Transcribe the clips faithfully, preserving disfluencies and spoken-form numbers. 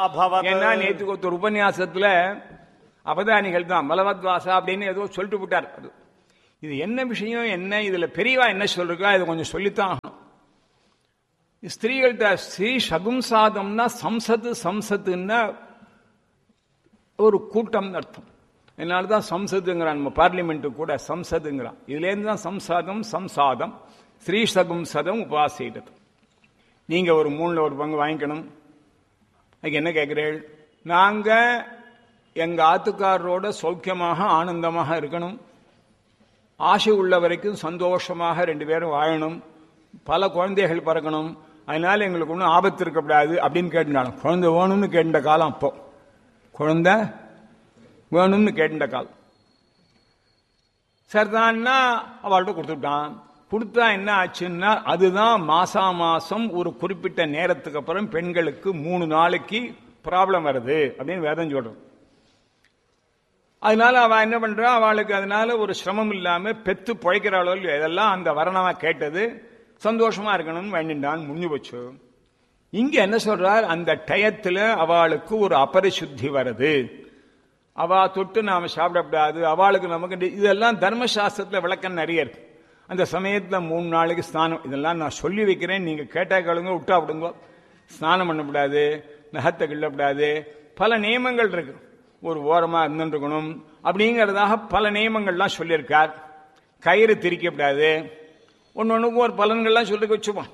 ஏன்னா நேற்றுக்கு ஒருத்தர் உபன்யாசத்துல அவதானிகள் தான் பலவத்வாசா அப்படின்னு ஏதோ சொல்லிட்டு விட்டார். இது என்ன விஷயம், என்ன இதுல பெரியவா என்ன சொல்றா, இதை கொஞ்சம் சொல்லித்தான் ஆகணும். ஸ்திரீகள்கிட்ட ஸ்ரீ சகும்சாதம்னா சம்சத்து, சம்சத்துன்னா ஒரு கூட்டம் அர்த்தம். அதனாலதான் சம்சத்துங்கிறான், நம்ம பார்லிமெண்ட் கூட சம்சதுங்கிறான். இதுல இருந்து தான் சம்சாதம், சம்சாதம், ஸ்ரீ சகும்சதம் உபாசிடுது. நீங்க ஒரு மூணுல ஒரு பங்கு வாங்கிக்கணும். அதுக்கு என்ன கேட்கிறீர்கள்? நாங்க எங்க ஆத்துக்காரரோட சௌக்கியமாக ஆனந்தமாக இருக்கணும், ஆசை உள்ள வரைக்கும் சந்தோஷமாக ரெண்டு பேரும் வாழணும், பல குழந்தைகள் பிறக்கணும், அதனால எங்களுக்கு ஒன்றும் ஆபத்து இருக்கக்கூடாது அப்படின்னு கேட்டுனாலும். குழந்தை வேணும்னு கேட்ட காலம் அப்போ, குழந்தை வேணும்னு கேட்ட காலம். சரிதான்னா அவள்கிட்ட கொடுத்துட்டான். கொடுத்தா என்ன ஆச்சுன்னா, அதுதான் மாசா மாசம் ஒரு குறிப்பிட்ட நேரத்துக்கு அப்புறம் பெண்களுக்கு மூணு நாளைக்கு ப்ராப்ளம் வருது அப்படின்னு வேதம் சொல்றோம். அதனால அவ என்ன பண்றா, அவளுக்கு அதனால ஒரு சிரமம் இல்லாம பெத்து பிழைக்கிறாளோ இல்லையோ, இதெல்லாம் அந்த வரணமா கேட்டது, சந்தோஷமா இருக்கணும்னு வேண்டின்றான், முடிஞ்சு போச்சு. இங்க என்ன சொல்றார், அந்த டயத்துல அவளுக்கு ஒரு அபரிசுத்தி வருது, அவ தொட்டு நாம சாப்பிடக்கூடாது, அவளுக்கு நமக்கு இதெல்லாம் தர்மசாஸ்திரத்துல விளக்கம் நிறைய இருக்கு. அந்த சமயத்துல மூணு நாளைக்கு ஸ்நானம், இதெல்லாம் நான் சொல்லி வைக்கிறேன், நீங்க கேட்டா கேளுங்க, விட்டா விடுங்க. ஸ்நானம் பண்ணக்கூடாது, நகத்தை கிள்ளக்கூடாது, பல நியமங்கள் இருக்கு. ஒரு ஓரமா இருந்துருக்கணும் அப்படிங்கிறதாக பல நியமங்கள்லாம் சொல்லியிருக்கார். கயிறு திரிக்கப்படாது, ஒன்னு ஒண்ணுக்கும் ஒரு பலன்கள்லாம் சொல்லி வச்சுப்போம்.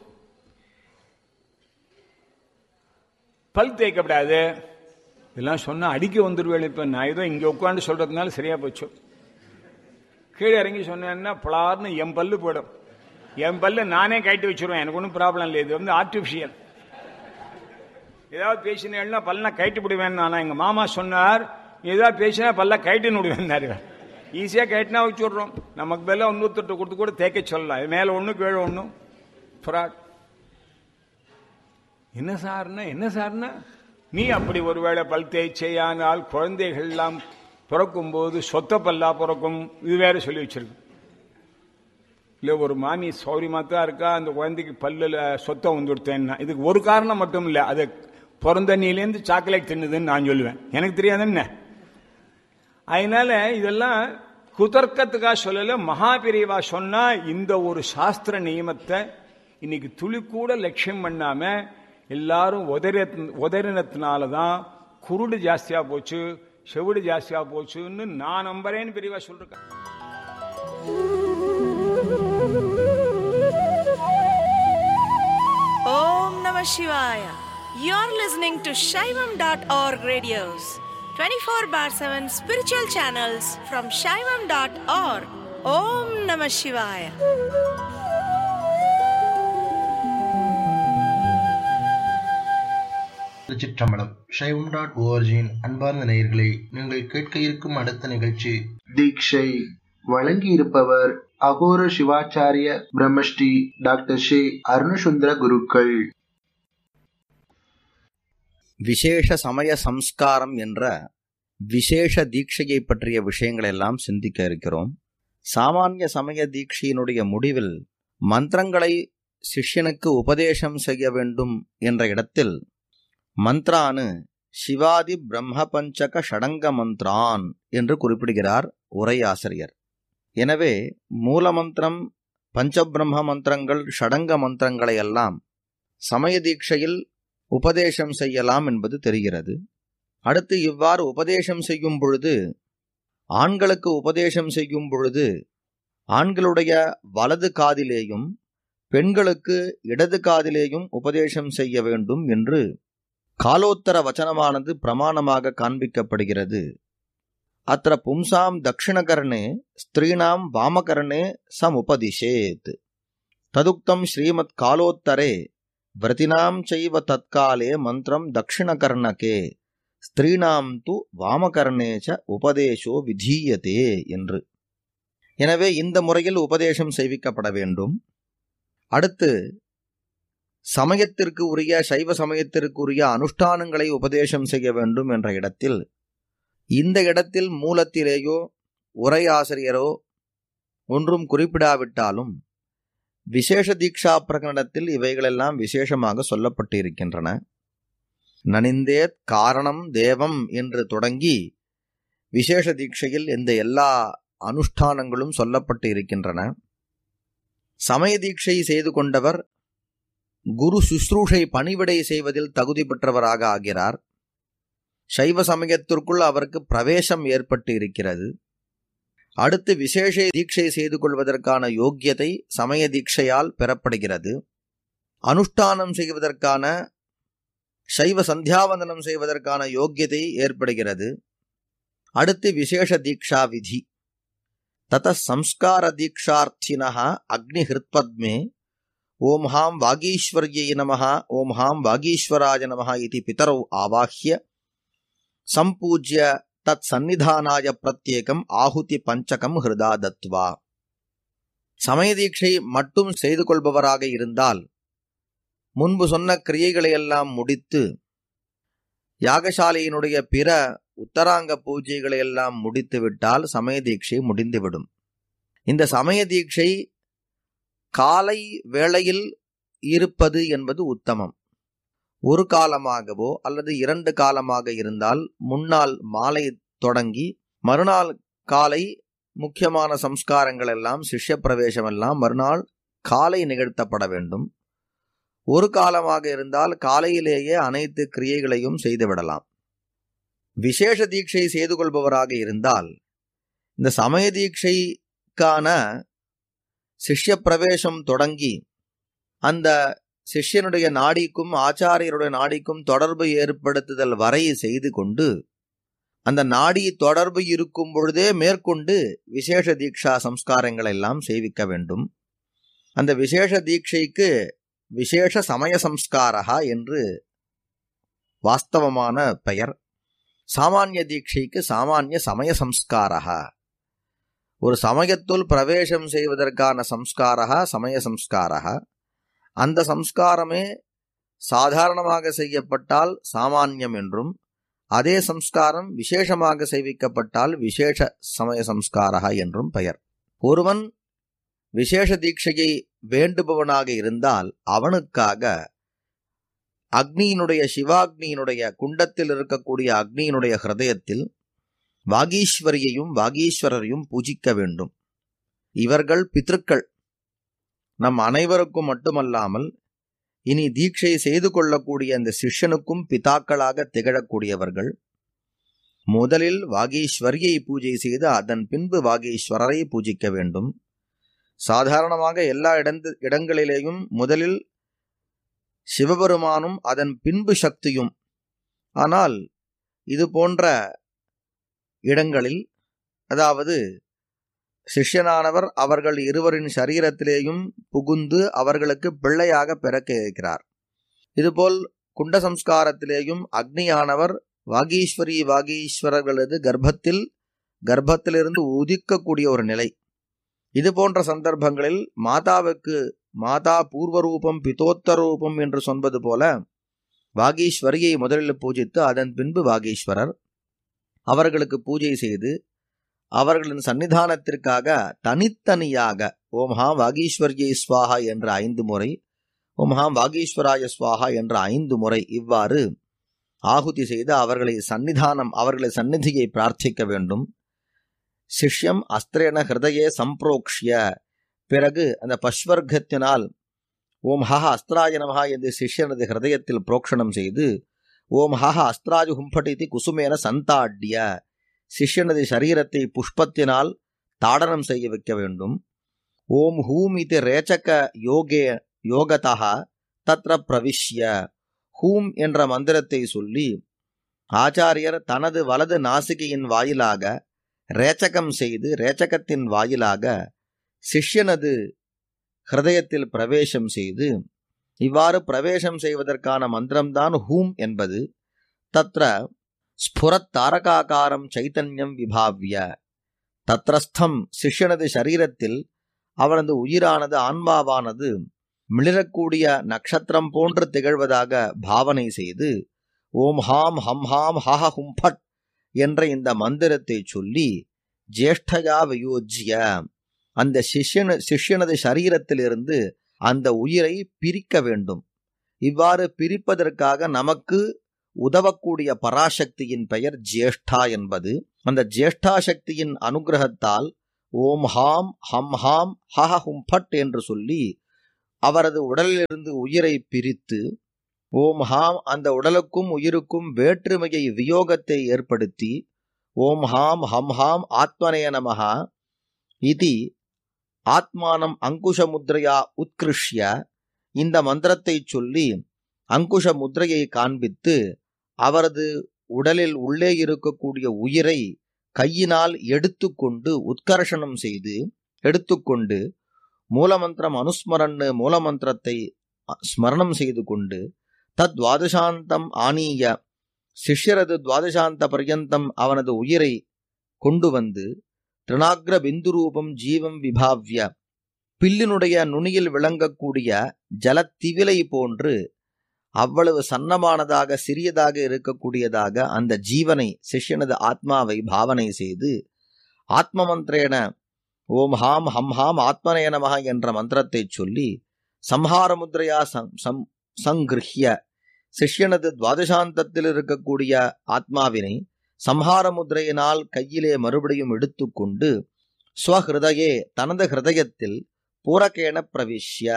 பல் தேய்க்கப்படாது, இதெல்லாம் சொன்னா அடிக்க வந்துருவேன். இப்ப நான் ஏதோ இங்க உட்காந்து சொல்றதுனால சரியா போச்சு. கீழே இறங்கி சொன்னேன்னா பலார்னு என் பல்லு போயிடும். என் பல்லு நானே கைட்டு வச்சிருவேன், எனக்கு ஒன்றும் ப்ராப்ளம் இல்லை. இது வந்து ஆர்டிபிஷியல். ஏதாவது பேசினேன்னா பல்ல கைட்டு விடுவேன். ஆனா எங்க மாமா சொன்னார், ஏதாவது பேசினா பல்ல கைட்டுன்னு விடுவேன். ஈஸியா கைட்டுனா வச்சு விடுறோம். நமக்கு பதிலாக ஒன்னூத்தொட்டு கொடுத்து கூட தேய்க்க சொல்லலாம். இது மேல ஒண்ணு கீழே ஒண்ணு ஃப்ராட். என்ன சார்னா என்ன சார்னா நீ அப்படி ஒருவேளை பல் தேய்ச்சையானால் குழந்தைகள் எல்லாம் பிறக்கும் போது சொத்த பல்லா பிறக்கும், இது வேற சொல்லி வச்சிருக்கு. இல்ல ஒரு மாமி சௌரியமா தான் இருக்கா, அந்த குழந்தைக்கு பல்லுல சொத்த வந்து கொடுத்தேன்னா இதுக்கு ஒரு காரணம் மட்டும் இல்ல, அது பிறந்த நீலேருந்து சாக்லேட் தின்னுதுன்னு நான் சொல்லுவேன், எனக்கு தெரியாது என்ன. அதனால இதெல்லாம் குதர்க்கத்துக்காக சொல்லல, மகாபிரிவா சொன்னா இந்த ஒரு சாஸ்திர நியமத்தை இன்னைக்கு துளி கூட லட்சியம் பண்ணாம எல்லாரும் உதற உதறினத்தினாலதான் குருடு ஜாஸ்தியா போச்சு, செவிடு ஜாஸ்தியா போச்சுன்னு நான் நம்புறேன்னு பெரியவா சொல்றேன். Om Namah Shivaya. You're listening to Shaivam dot org radios, twenty-four bar seven spiritual channels from Shaivam dot org. Om Namah Shivaya. Thiruchitrambalam. Shaivam dot ஓஆர்ஜியின் அன்பார்ந்த நேயர்களே, நீங்கள் கேட்க இருக்கும் அடுத்த நிகழ்ச்சி தீட்சை. வழங்கி இருப்பவர் அகோர சிவாச்சாரிய பிரம்மஸ்ரீ டாக்டர் ஸ்ரீ அருணசுந்தர குருக்கள். விசேஷ சமய சம்ஸ்காரம் என்ற விசேஷ தீட்சையை பற்றிய விஷயங்கள் எல்லாம் சிந்திக்க இருக்கிறோம். சாமானிய சமய தீட்சையினுடைய முடிவில் மந்திரங்களை சிஷ்யனுக்கு உபதேசம் செய்ய வேண்டும் என்ற இடத்தில் மந்த்ரானு சிவாதி பிரம்ம பஞ்சக ஷடங்க மந்த்ரான் என்று குறிப்பிடுகிறார் உரையாசிரியர். எனவே மூலமந்திரம், பஞ்சபிரம்ம மந்திரங்கள், ஷடங்க மந்திரங்களை எல்லாம் சமய தீட்சையில் உபதேசம் செய்யலாம் என்பது தெரிகிறது. அடுத்து இவ்வாறு உபதேசம் செய்யும் பொழுது, ஆண்களுக்கு உபதேசம் செய்யும் பொழுது ஆண்களுடைய வலது காதிலேயும் பெண்களுக்கு இடது காதிலேயும் உபதேசம் செய்ய வேண்டும் என்று காலோத்தர வச்சனமானது பிரமாணமாக காண்பிக்கப்படுகிறது. அத்திர பும்சாம் தட்சிணகர்ணே ஸ்திரீணாம் வாமகர்ணே சமுபதிஷேத் ததுக்தம் ஸ்ரீமத் காலோத்தரே விரதினாம் செய்வ தற்காலே மந்திரம் தட்சிணகர்ணகே ஸ்திரீணாம் து வாமகர்ணேச்ச உபதேசோ விதீயதே என்று. எனவே இந்த முறையில் உபதேசம் செய்விக்கப்பட வேண்டும். அடுத்து சமயத்திற்கு உரிய, சைவ சமயத்திற்கு உரிய அனுஷ்டானங்களை உபதேசம் செய்ய வேண்டும் என்ற இடத்தில், இந்த இடத்தில் மூலத்திலேயோ உரையாசிரியரோ ஒன்றும் குறிப்பிடாவிட்டாலும் விசேஷ தீக்ஷா பிரகடனத்தில் இவைகளெல்லாம் விசேஷமாக சொல்லப்பட்டு இருக்கின்றன. நனிந்தேத் காரணம் தேவம் என்று தொடங்கி விசேஷ தீட்சையில் இந்த எல்லா அனுஷ்டானங்களும் சொல்லப்பட்டு இருக்கின்றன. சமய தீட்சை செய்து கொண்டவர் குரு சுஸ்ரூஷை பணிவிடை செய்வதில் தகுதி பெற்றவராக ஆகிறார். சைவ சமயத்திற்குள் அவருக்கு பிரவேசம் ஏற்பட்டு இருக்கிறது. அடுத்து விசேஷ தீட்சை செய்து கொள்வதற்கான யோக்கியதை சமய தீட்சையால் பெறப்படுகிறது. அனுஷ்டானம் செய்வதற்கான சைவ சந்தியாவந்தனம் செய்வதற்கான யோக்கியதை ஏற்படுகிறது. அடுத்து விசேஷ தீக்ஷா விதி. தத சம்ஸ்கார தீக்ஷார்த்தினஹ அக்னிஹிருத்பத்மே ஓம் ஹாம் வாகீஸ்வர்யை நமஹ ஓம் ஹாம் வாகீஸ்வராய நமஹ இதி பிதரௌ ஆவாஹ்ய சம்பூஜ்ய தத் சந்நிதானாய பிரத்யேகம் ஆಹುತಿ பஞ்சகம் ஹிருதா தத்வா. சமய தீட்சை மட்டும் செய்து கொள்பவராக இருந்தால் முன்பு சொன்ன கிரியைகளையெல்லாம் முடித்து யாகசாலையினுடைய பிற உத்தராங்க பூஜைகளையெல்லாம் முடித்து விட்டால் சமய தீட்சை முடிந்துவிடும். இந்த சமய தீட்சை காலை வேளையில் இருப்பது என்பது உத்தமம். ஒரு காலமாகவோ அல்லது இரண்டு காலமாக இருந்தால் முன்னாள் மாலை தொடங்கி மறுநாள் காலை முக்கியமான சம்ஸ்காரங்கள் எல்லாம் சிஷ்ய பிரவேசம் எல்லாம் மறுநாள் காலை நிகழ்த்தப்பட வேண்டும். ஒரு காலமாக இருந்தால் காலையிலேயே அனைத்து கிரியைகளையும் செய்துவிடலாம். விசேஷ தீட்சை செய்து கொள்பவராக இருந்தால் இந்த சமய தீட்சைக்கான சிஷ்ய பிரவேசம் தொடங்கி அந்த சிஷ்யனுடைய நாடிக்கும் ஆச்சாரியருடைய நாடிக்கும் தொடர்பு ஏற்படுத்துதல் வரை செய்து கொண்டு அந்த நாடி தொடர்பு இருக்கும் பொழுதே மேற்கொண்டு விசேஷ தீட்சா சம்ஸ்காரங்கள் எல்லாம் செய்விக்க வேண்டும். அந்த விசேஷ தீட்சைக்கு விசேஷ சமய சம்ஸ்காரா என்று வாஸ்தவமான பெயர். சாமானிய தீட்சைக்கு சாமானிய சமய சம்ஸ்காரா. ஒரு சமயத்துள் பிரவேசம் செய்வதற்கான சம்ஸ்காரா சமய சம்ஸ்காரா. அந்த சம்ஸ்காரமே சாதாரணமாக செய்யப்பட்டால் சாமானியம் என்றும் அதே சம்ஸ்காரம் விசேஷமாக செய்விக்கப்பட்டால் விசேஷ சமய சம்ஸ்காரா என்றும் பெயர். ஒருவன் விசேஷ தீட்சையை வேண்டுபவனாக இருந்தால் அவனுக்காக அக்னியினுடைய சிவாக்னியினுடைய குண்டத்தில் இருக்கக்கூடிய அக்னியினுடைய ஹிருதயத்தில் வாகீஸ்வரியையும் வாகீஸ்வரரையும் பூஜிக்க வேண்டும். இவர்கள் பித்ருக்கள். நம் அனைவருக்கும் மட்டுமல்லாமல் இனி தீட்சை செய்து கொள்ளக்கூடிய அந்த சிஷ்யனுக்கும் பிதாக்களாக திகழக்கூடியவர்கள். முதலில் வாகீஸ்வரியை பூஜை செய்து அதன் பின்பு வாகீஸ்வரரை பூஜிக்க வேண்டும். சாதாரணமாக எல்லா இடந்து இடங்களிலேயும் முதலில் சிவபெருமானும் அதன் பின்பு சக்தியும். ஆனால் இது போன்ற இடங்களில் அதாவது சிஷ்யனானவர் அவர்கள் இருவரின் சரீரத்திலேயும் புகுந்து அவர்களுக்கு பிள்ளையாக பிறக்க இருக்கிறார். இதுபோல் குண்ட சம்ஸ்காரத்திலேயும் அக்னியானவர் வாகீஸ்வரி வாகீஸ்வரர்களது கர்ப்பத்தில் கர்ப்பத்திலிருந்து உதிக்கக்கூடிய ஒரு நிலை. இது போன்ற சந்தர்ப்பங்களில் மாதாவுக்கு மாதா பூர்வரூபம் பிதோத்தரூபம் என்று சொல்வது போல வாகீஸ்வரியை முதலில் பூஜித்து அதன் பின்பு வாகீஸ்வரர் அவர்களுக்கு பூஜை செய்து அவர்களின் சன்னிதானத்திற்காக தனித்தனியாக ஓம் ஹாம் வாகீஸ்வரியை ஸ்வாஹா என்ற ஐந்து முறை ஓம் ஹாம் வாகீஸ்வராய ஸ்வாஹா என்ற ஐந்து முறை இவ்வாறு ஆகுதி செய்து அவர்களை சன்னிதானம் அவர்களை சந்நிதியை பிரார்த்திக்க வேண்டும். சிஷ்யம் அஸ்திரேன ஹிருதயே சம்பிரோக்ஷ்ய பிறகு அந்த பஸ்வர்க்கத்தினால் ஓம் ஹஹ அஸ்திராய நமஹா என்று சிஷ்யனது ஹிருதயத்தில் புரோக்ஷணம் செய்து ஓம் ஹஹ அஸ்திராஜு ஹும்பட்டிதி குசுமேன சந்தாட்ய சிஷ்யனது சரீரத்தை புஷ்பத்தினால் தாடனம் செய்ய வைக்க வேண்டும். ஓம் ஹூம் இது ரேச்சக யோகே யோகதா தத்ர பிரவிஷ்ய ஹூம் என்ற மந்திரத்தை சொல்லி ஆச்சாரியர் தனது வலது நாசிகையின் வாயிலாக ரேச்சகம் செய்து ரேச்சகத்தின் வாயிலாக சிஷ்யனது ஹிருதயத்தில் பிரவேசம் செய்து இவ்வாறு பிரவேசம் செய்வதற்கான மந்திரம்தான் ஹூம் என்பது. தத்ர ஸ்புரத் தாரகாகாரம் சைத்தன்யம் விபாவ்ய தத்ரஸ்தம் சிஷ்யனது சரீரத்தில் அவனது உயிரானது ஆன்மாவானது மிளிரக்கூடிய நட்சத்திரம் போன்று திகழ்வதாக பாவனை செய்து ஓம் ஹாம் ஹம் ஹாம் ஹஹ ஹும்பட் என்ற இந்த மந்திரத்தை சொல்லி ஜேஷ்டயா வியோஜ்ய அந்த சிஷ்யன சிஷ்யனது சரீரத்திலிருந்து அந்த உயிரை பிரிக்க வேண்டும். இவ்வாறு பிரிப்பதற்காக நமக்கு உதவக்கூடிய பராசக்தியின் பெயர் ஜேஷ்டா என்பது. அந்த ஜேஷ்டா சக்தியின் அனுகிரகத்தால் ஓம் ஹாம் ஹம் ஹாம் ஹஹ ஹும் ஃபட் என்று சொல்லி அவரது உடலிலிருந்து உயிரை பிரித்து ஓம் ஹாம் அந்த உடலுக்கும் உயிருக்கும் வேற்றுமையை வியோகத்தை ஏற்படுத்தி ஓம் ஹாம் ஹம் ஹாம் ஆத்மனே நமஹ இதி ஆத்மானம் அங்குஷ முத்ரையா உத்கிருஷ்ய இந்த மந்திரத்தை சொல்லி அங்குஷ முத்ரையை காண்பித்து அவரது உடலில் உள்ளே இருக்கக்கூடிய உயிரை கையினால் எடுத்துக்கொண்டு உத்கர்ஷணம் செய்து எடுத்துக்கொண்டு மூலமந்திரம் அனுஸ்மரன்னு மூலமந்திரத்தை ஸ்மரணம் செய்து கொண்டு தத் துவாதசாந்தம் ஆனீய சிஷ்யரது துவாதசாந்த பர்யந்தம் அவனது உயிரை கொண்டு வந்து திருநாக்ர பிந்து ரூபம் ஜீவம் விபாவ்ய பில்லினுடைய நுனியில் விளங்கக்கூடிய ஜலத்திவிலை போன்று அவ்வளவு சன்னமானதாக சிறியதாக இருக்கக்கூடியதாக அந்த ஜீவனை சிஷ்யனது ஆத்மாவை பாவனை செய்து ஆத்ம மந்திரேன ஓம் ஹாம் ஹம் ஹாம் ஆத்மனே நமஹ என்ற மந்திரத்தை சொல்லி சம்ஹார முத்ரையா சங்கிருஹ்ய சிஷ்யனது துவாதசாந்தத்தில் இருக்கக்கூடிய ஆத்மாவினை சம்ஹார முத்ரையினால் கையிலே மறுபடியும் எடுத்துக்கொண்டு ஸ்வஹிருதயே தனது ஹிருதயத்தில் பூரகேன பிரவிஷ்ய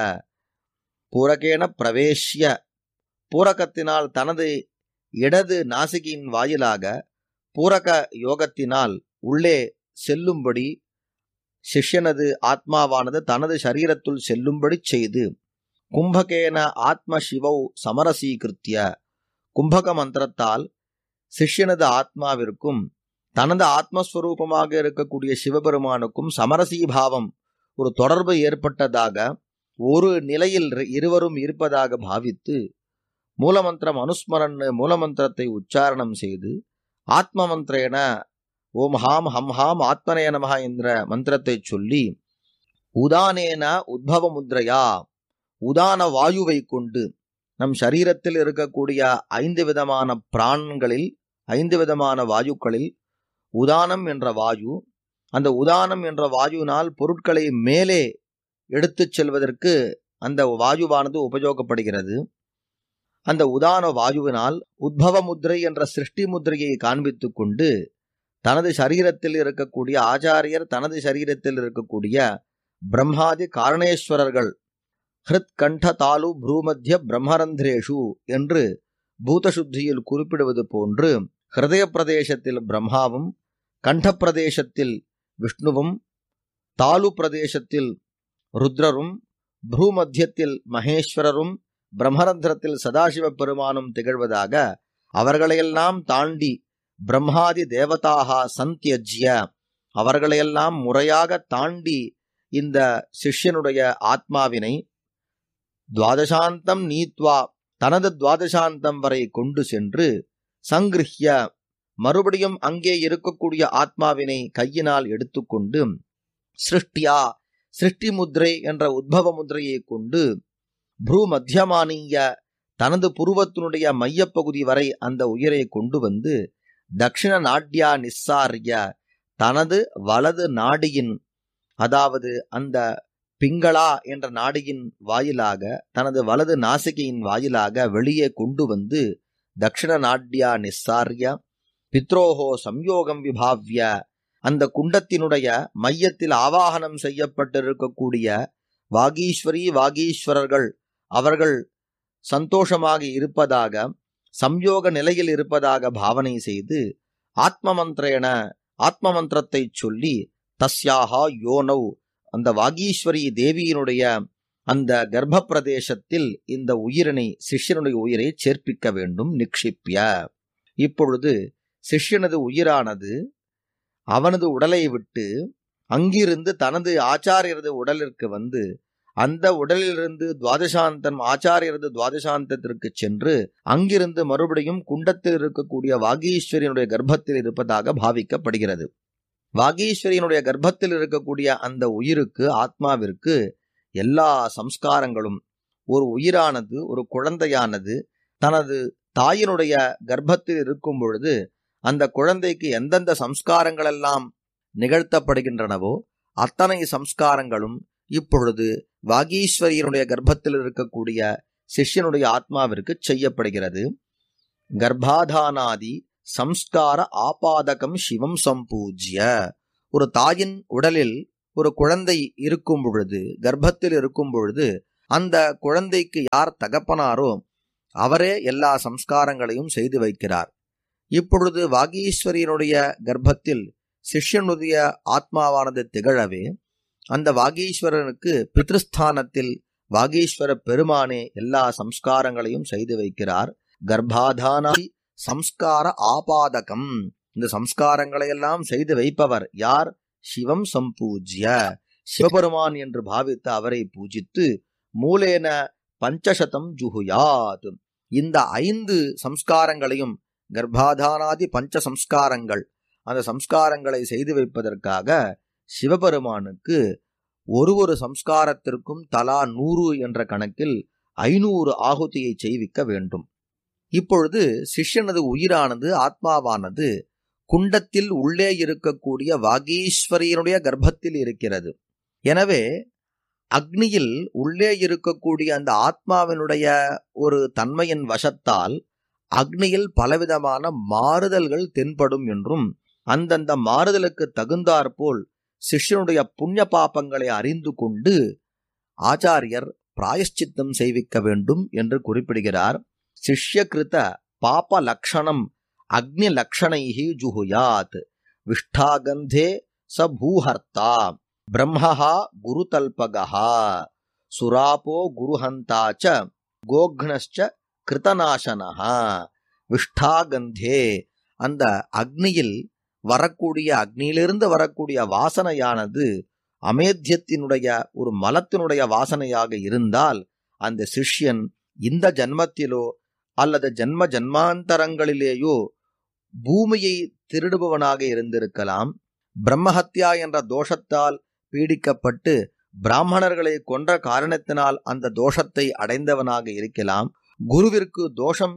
பூரகேன பிரவேஷ்ய பூரகத்தினால் தனது இடது நாசிகையின் வாயிலாக பூரக யோகத்தினால் உள்ளே செல்லும்படி சிஷ்யனது ஆத்மாவானது தனது சரீரத்துள் செல்லும்படி செய்து கும்பகேன ஆத்ம சிவௌ சமரசீகிருத்திய கும்பக மந்திரத்தால் சிஷ்யனது ஆத்மாவிற்கும் தனது ஆத்மஸ்வரூபமாக இருக்கக்கூடிய சிவபெருமானுக்கும் சமரசீபாவம் ஒரு தொடர்பு ஏற்பட்டதாக ஒரு நிலையில் இருவரும் இருப்பதாக பாவித்து மூலமந்திரம் அனுஸ்மரன்னு மூலமந்திரத்தை உச்சாரணம் செய்து ஆத்ம மந்திரேன ஓம் ஹாம் ஹம் ஹாம் ஆத்மனே நமஹ என்ற மந்திரத்தை சொல்லி உதானேன உத்பவ முத்ரையா உதான வாயுவை கொண்டு நம் சரீரத்தில் இருக்கக்கூடிய ஐந்து விதமான பிராணங்களில் ஐந்து விதமான வாயுக்களில் உதானம் என்ற வாயு, அந்த உதானம் என்ற வாயுவினால் பொருட்களை மேலே எடுத்துச் செல்வதற்கு அந்த வாயுவானது உபயோகப்படுகிறது. அந்த உதான வாயுவினால் உத்பவ முத்ரை என்ற சிருஷ்டி முத்ரையை காண்பித்து கொண்டு தனது சரீரத்தில் இருக்கக்கூடிய ஆச்சாரியர் தனது சரீரத்தில் இருக்கக்கூடிய பிரம்மாதி காரணேஸ்வரர்கள் ஹிருத் கண்ட தாலு ப்ரூமத்திய பிரம்மரந்திரேஷு என்று பூதசுத்தியில் குறிப்பிடுவது போன்று ஹிருதய பிரதேசத்தில் பிரம்மாவும் கண்ட பிரதேசத்தில் விஷ்ணுவும் தாலு பிரதேசத்தில் ருத்ரரும் ப்ரூமத்தியத்தில் மகேஸ்வரரும் பிரம்மரந்திரத்தில் சதாசிவ பெருமானும் திகழ்வதாக அவர்களையெல்லாம் தாண்டி பிரம்மாதி தேவதாக சந்தியஜ்ய அவர்களையெல்லாம் முறையாக தாண்டி இந்த சிஷ்யனுடைய ஆத்மாவினை துவாதசாந்தம் நீத்வா தனது துவாதசாந்தம் வரை கொண்டு சென்று சங்கிருஹ்ய மறுபடியும் அங்கே இருக்கக்கூடிய ஆத்மாவினை கையினால் எடுத்துக்கொண்டு சிருஷ்டியா சிருஷ்டி முத்ரை என்ற உத்பவ முத்ரையை கொண்டு ப்ரூ மத்தியமானிய தனது புருவத்தினுடைய மையப்பகுதி வரை அந்த உயிரை கொண்டு வந்து தக்ஷிண நாட்யா நிஸ்ஸாரிய தனது வலது நாடியின் அதாவது அந்த பிங்களா என்ற நாடியின் வாயிலாக தனது வலது நாசிகையின் வாயிலாக வெளியே கொண்டு வந்து தக்ஷிண நாட்யா நிஸ்ஸாரிய பித்ரோஹோ சம்யோகம் விபாவ்ய அந்த குண்டத்தினுடைய மையத்தில் ஆவாகனம் செய்யப்பட்டிருக்கக்கூடிய வாகீஸ்வரி வாகீஸ்வரர்கள் அவர்கள் சந்தோஷமாக இருப்பதாக சம்யோக நிலையில் இருப்பதாக பாவனை செய்து ஆத்ம மந்திரேன ஆத்ம மந்திரத்தை சொல்லி தஸ்யாஹா யோனவ் அந்த வாகீஸ்வரி தேவியினுடைய அந்த கர்ப்ப பிரதேசத்தில் இந்த உயிரினை சிஷ்யனுடைய உயிரை சேர்ப்பிக்க வேண்டும் நிக்ஷிப்பிய. இப்பொழுது சிஷ்யனது உயிரானது அவனது உடலை விட்டு அங்கிருந்து தனது ஆச்சாரியரது உடலிற்கு வந்து அந்த உடலிலிருந்து துவாதசாந்தம் ஆச்சாரியரது துவாதசாந்தத்திற்கு சென்று அங்கிருந்து மறுபடியும் குண்டத்தில் இருக்கக்கூடிய வாகீஸ்வரியனுடைய கர்ப்பத்தில் இருப்பதாக பாவிக்கப்படுகிறது. வாகீஸ்வரியனுடைய கர்ப்பத்தில் இருக்கக்கூடிய அந்த உயிருக்கு ஆத்மாவிற்கு எல்லா சம்ஸ்காரங்களும் ஒரு உயிரானது ஒரு குழந்தையானது தனது தாயினுடைய கர்ப்பத்தில் இருக்கும் பொழுது அந்த குழந்தைக்கு எந்தெந்த சம்ஸ்காரங்களெல்லாம் நிகழ்த்தப்படுகின்றனவோ அத்தனை சம்ஸ்காரங்களும் இப்பொழுது வாகீஸ்வரியனுடைய கர்ப்பத்தில் இருக்கக்கூடிய சிஷ்யனுடைய ஆத்மாவிற்கு செய்யப்படுகிறது. கர்ப்பாதானாதி சம்ஸ்கார ஆபாதகம் சிவம் சம்பூஜ்ய. ஒரு தாயின் உடலில் ஒரு குழந்தை இருக்கும் பொழுது, கர்ப்பத்தில் இருக்கும் பொழுது, அந்த குழந்தைக்கு யார் தகப்பனாரோ அவரே எல்லா சம்ஸ்காரங்களையும் செய்து வைக்கிறார். இப்பொழுது வாகீஸ்வரியனுடைய கர்ப்பத்தில் சிஷ்யனுடைய ஆத்மாவானது திகழவே அந்த வாகீஸ்வரனுக்கு பித்ருஸ்தானத்தில் வாகீஸ்வர பெருமானே எல்லா சம்ஸ்காரங்களையும் செய்து வைக்கிறார். கர்ப்பாதானாதி சம்ஸ்கார ஆபாதகம், இந்த சம்ஸ்காரங்களை எல்லாம் செய்து வைப்பவர் யார்? சிவம் சம்பூஜ்ய, சிவபெருமான் என்று பாவித்து அவரை பூஜித்து மூலேன பஞ்சசதம் ஜுகுயாத், இந்த ஐந்து சம்ஸ்காரங்களையும் கர்ப்பாதானாதி பஞ்ச சம்ஸ்காரங்கள், அந்த சம்ஸ்காரங்களை செய்து வைப்பதற்காக சிவபெருமானுக்கு ஒரு ஒரு சம்ஸ்காரத்திற்கும் தலா நூறு என்ற கணக்கில் ஐநூறு ஆகுதியை செய்விக்க வேண்டும். இப்பொழுது சிஷ்யனது உயிரானது, ஆத்மாவானது குண்டத்தில் உள்ளே இருக்கக்கூடிய வாகீஸ்வரியனுடைய கர்ப்பத்தில் இருக்கிறது. எனவே அக்னியில் உள்ளே இருக்கக்கூடிய அந்த ஆத்மாவினுடைய ஒரு தன்மையின் வசத்தால் அக்னியில் பலவிதமான மாறுதல்கள் தென்படும் என்றும், அந்தந்த மாறுதலுக்கு தகுந்தாற்போல் சிஷ்யனுடைய புண்ணிய பாபங்களை அறிந்து கொண்டு ஆச்சாரியர் பிராயஷ்சித்தம் செய்விக்க வேண்டும் என்று குறிப்பிடுகிறார். சிஷ்யகிருத பாப லக்ஷணம் அக்னி லக்ஷணைஹி ஜுஹுயாத், விஷ்டாகந்தே ச பூஹர்த்தா பிரம்மஹா குருதல்பகஹா சுராபோ குருஹந்தாச்ச கோக்னஸ்ச கிருதநாசனஹா. விஷ்டாகந்தே, அந்த அக்னியில் வரக்கூடிய, அக்னியிலிருந்து வரக்கூடிய வாசனையானது அமேத்தியத்தினுடைய ஒரு மலத்தினுடைய வாசனையாக இருந்தால் அந்த சிஷ்யன் இந்த ஜன்மத்திலோ அல்லது ஜன்ம ஜன்மாந்தரங்களிலேயோ பூமியை திருடுபவனாக இருந்திருக்கலாம். பிரம்மஹத்யா என்ற தோஷத்தால் பீடிக்கப்பட்டு பிராமணர்களை கொன்ற காரணத்தினால் அந்த தோஷத்தை அடைந்தவனாக இருக்கலாம். குருவிற்கு தோஷம்,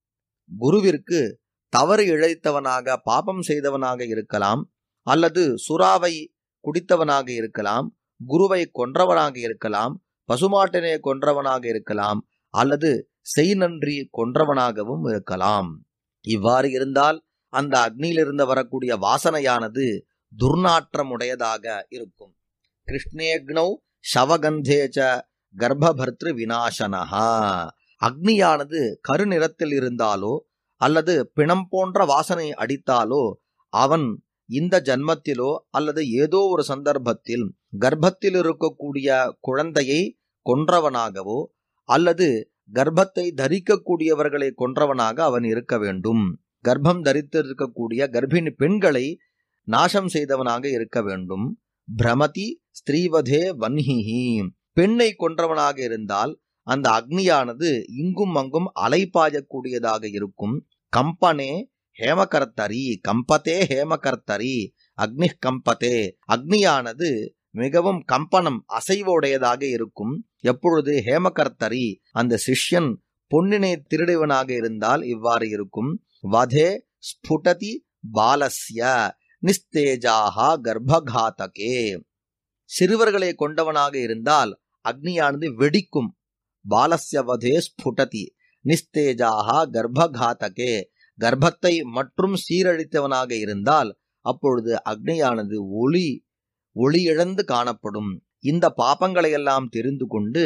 குருவிற்கு தவறு இழைத்தவனாக, பாபம் செய்தவனாக இருக்கலாம். அல்லது சுறாவை குடித்தவனாக இருக்கலாம், குருவை கொன்றவனாக இருக்கலாம், பசுமாட்டினை கொன்றவனாக இருக்கலாம், அல்லது செய் நன்றி கொன்றவனாகவும் இருக்கலாம். இவ்வாறு இருந்தால் அந்த அக்னியிலிருந்து வரக்கூடிய வாசனையானது துர்நாற்றமுடையதாக இருக்கும். கிருஷ்ணேக்னௌ சவகந்தேச்ச கர்ப்பபர்த்ரு விநாசனஹா. அக்னியானது கருநிறத்தில் இருந்தாலோ அல்லது பிணம் போன்ற வாசனை அடித்தாலோ அவன் இந்த ஜன்மத்திலோ அல்லது ஏதோ ஒரு சந்தர்ப்பத்தில் கர்ப்பத்தில் இருக்கக்கூடிய குழந்தையை கொன்றவனாகவோ அல்லது கர்ப்பத்தை தரிக்கக்கூடியவர்களை கொன்றவனாக அவன் இருக்க வேண்டும். கர்ப்பம் தரித்திருக்கக்கூடிய கர்ப்பிணி பெண்களை நாசம் செய்தவனாக இருக்க வேண்டும். பிரமதி ஸ்திரீவதே வன்ஹிஹி, பெண்ணை கொன்றவனாக இருந்தால் அந்த அக்னியானது இங்கும் அங்கும் அலைபாயக்கூடியதாக இருக்கும். கம்பனே ஹேமகர்த்தரி, கம்பத்தே ஹேமகர்த்தரி, அக்னி கம்பத்தே, அக்னியானது மிகவும் கம்பனம் அசைவோடையதாக இருக்கும். எப்பொழுது ஹேமகர்த்தரி, அந்த சிஷ்யன் பொன்னினை திருடுவனாக இருந்தால் இவ்வாறு இருக்கும். வதே ஸ்புடதி பாலஸ்ய நிஸ்தேஜாஹா கர்ப்பகாதகே, சிறுவர்களை கொண்டவனாக இருந்தால் அக்னியானது வெடிக்கும். பாலஸ்ய வதே ஸ்புடதி நிஸ்தேஜாஹா கர்ப்பகாதகே, கர்ப்பத்தை மற்றும் சீரழித்தவனாக இருந்தால் அப்பொழுது அக்னியானது ஒளி ஒளி இழந்து காணப்படும். இந்த பாபங்களை எல்லாம் தெரிந்து கொண்டு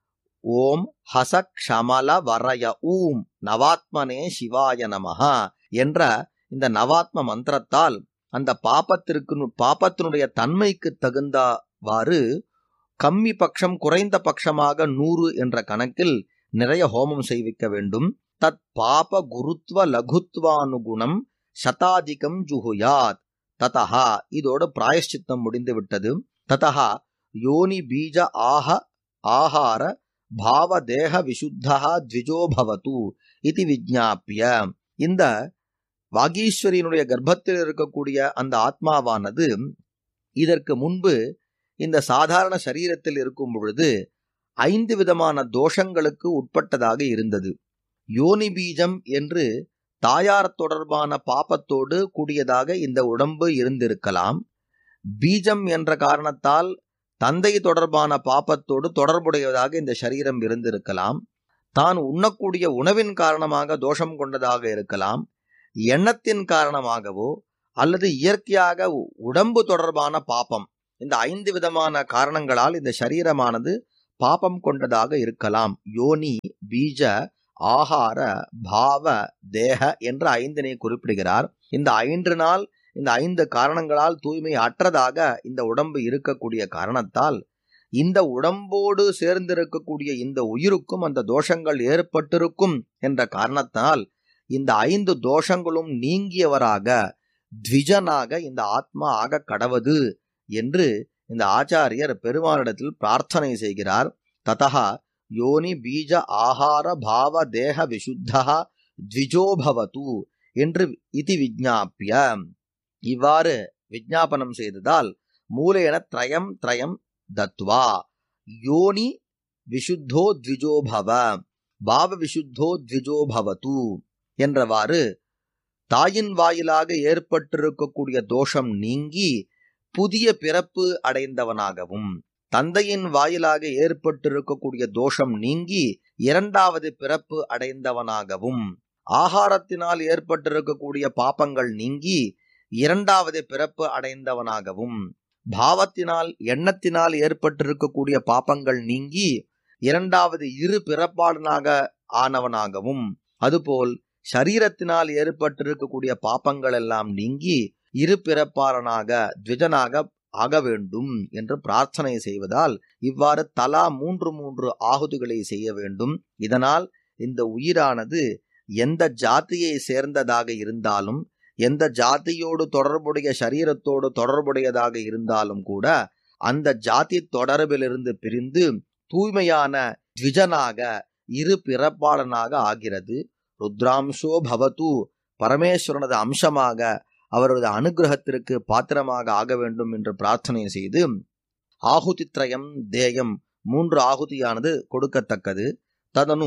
ஓம் ஹச க்ஷமல வரய ஊம் நவாத்மனே சிவாய நமஹா என்ற இந்த நவாத்ம மந்திரத்தால் அந்த பாபத்திற்கு பாபத்தினுடைய தன்மைக்கு தகுந்தவாறு கம்மி பட்சம் குறைந்த பட்சமாக நூறு என்ற கணக்கில் நிறைய ஹோமம் செய்விக்க வேண்டும். தத் பாப குருத்வ லகுத்வானுகுணம் சதாதிகம் ஜுஹுயாத். ததஹா, இதோடு பிராயஷ்சித்தம் முடிந்து விட்டது. ததஹா யோனி பீஜ ஆஹ ஆஹார பாவ தேக விசுத்தா த்விஜோ பவது இது விஜ்ஞாபிய. இந்த வாகீஸ்வரியினுடைய கர்ப்பத்தில் இருக்கக்கூடிய அந்த ஆத்மாவானது இதற்கு முன்பு இந்த சாதாரண சரீரத்தில் இருக்கும் பொழுது ஐந்து விதமான தோஷங்களுக்கு உட்பட்டதாக இருந்தது. யோனி பீஜம் என்று தாயார் தொடர்பான பாபத்தோடு கூடியதாக இந்த உடம்பு இருந்திருக்கலாம். பீஜம் என்ற காரணத்தால் தந்தை தொடர்பான பாபத்தோடு தொடர்புடையதாக இந்த சரீரம் இருந்திருக்கலாம். தான் உண்ணக்கூடிய உணவின் காரணமாக தோஷம் கொண்டதாக இருக்கலாம், எண்ணத்தின் காரணமாகவோ அல்லது இயற்கையாக உடம்பு தொடர்பான பாபம். இந்த ஐந்து விதமான காரணங்களால் இந்த சரீரமானது பாபம் கொண்டதாக இருக்கலாம். யோனி, பீஜ, ஆகார, பாவ, தேக என்ற ஐந்தினை குறிப்பிடுகிறார். இந்த ஐந்து நாள் இந்த ஐந்து காரணங்களால் தூய்மை அற்றதாக இந்த உடம்பு இருக்கக்கூடிய காரணத்தால் இந்த உடம்போடு சேர்ந்திருக்கக்கூடிய இந்த உயிருக்கும் அந்த தோஷங்கள் ஏற்பட்டிருக்கும் என்ற காரணத்தால் இந்த ஐந்து தோஷங்களும் நீங்கியவராக த்விஜனாக இந்த ஆத்மா ஆக கடவது என்று இந்த ஆச்சாரியர் பெருமானிடத்தில் பிரார்த்தனை செய்கிறார். ததா யோனி பீஜ ஆகார பாவ தேக விசுத்தா த்விஜோபவது என்று இதி விஜ்ஞாபிய, இவ்வாறு விஜ்ஞாபனம் செய்ததால் மூலேன த்ரயம் த்ரயம் தத்வா யோனி விசுத்தோ த்விஜோபவ பாவ விசுத்தோ த்விஜோபவது என்றவாறு தாயின் வாயிலாக ஏற்பட்டிருக்கக்கூடிய தோஷம் நீங்கி புதிய பிறப்பு அடைந்தவனாகவும், தந்தையின் வாயிலாக ஏற்பட்டிருக்கக்கூடிய தோஷம் நீங்கி இரண்டாவது பிறப்பு அடைந்தவனாகவும், ஆகாரத்தினால் ஏற்பட்டிருக்கக்கூடிய பாபங்கள் நீங்கி இரண்டாவது பிறப்பு அடைந்தவனாகவும், பாவத்தினால் எண்ணத்தினால் ஏற்பட்டிருக்கக்கூடிய பாபங்கள் நீங்கி இரண்டாவது இரு பிறப்பாளனாக ஆனவனாகவும், அதுபோல் சரீரத்தினால் ஏற்பட்டிருக்கக்கூடிய பாபங்கள் எல்லாம் நீங்கி இரு பிறப்பாளனாக த்விஜனாக ஆக வேண்டும் என்று பிரார்த்தனை செய்வதால் இவ்வாறு தலா மூன்று மூன்று ஆகுதிகளை செய்ய வேண்டும். இதனால் இந்த உயிரானது எந்த ஜாதியை சேர்ந்ததாக இருந்தாலும், எந்த ஜாதியோடு தொடர்புடைய சரீரத்தோடு தொடர்புடையதாக இருந்தாலும் கூட அந்த ஜாதி தொடர்பிலிருந்து பிரிந்து தூய்மையான த்விஜனாக இரு பிறப்பாளனாக ஆகிறது. ருத்ராம்சோ பவது, பரமேஸ்வரனது அம்சமாக அவரது அனுகிரகத்திற்கு பாத்திரமாக ஆக வேண்டும் என்று பிரார்த்தனை செய்து ஆகுதித்ரயம் தேயம் மூன்று ஆகுதியானது கொடுக்கத்தக்கது. ததனு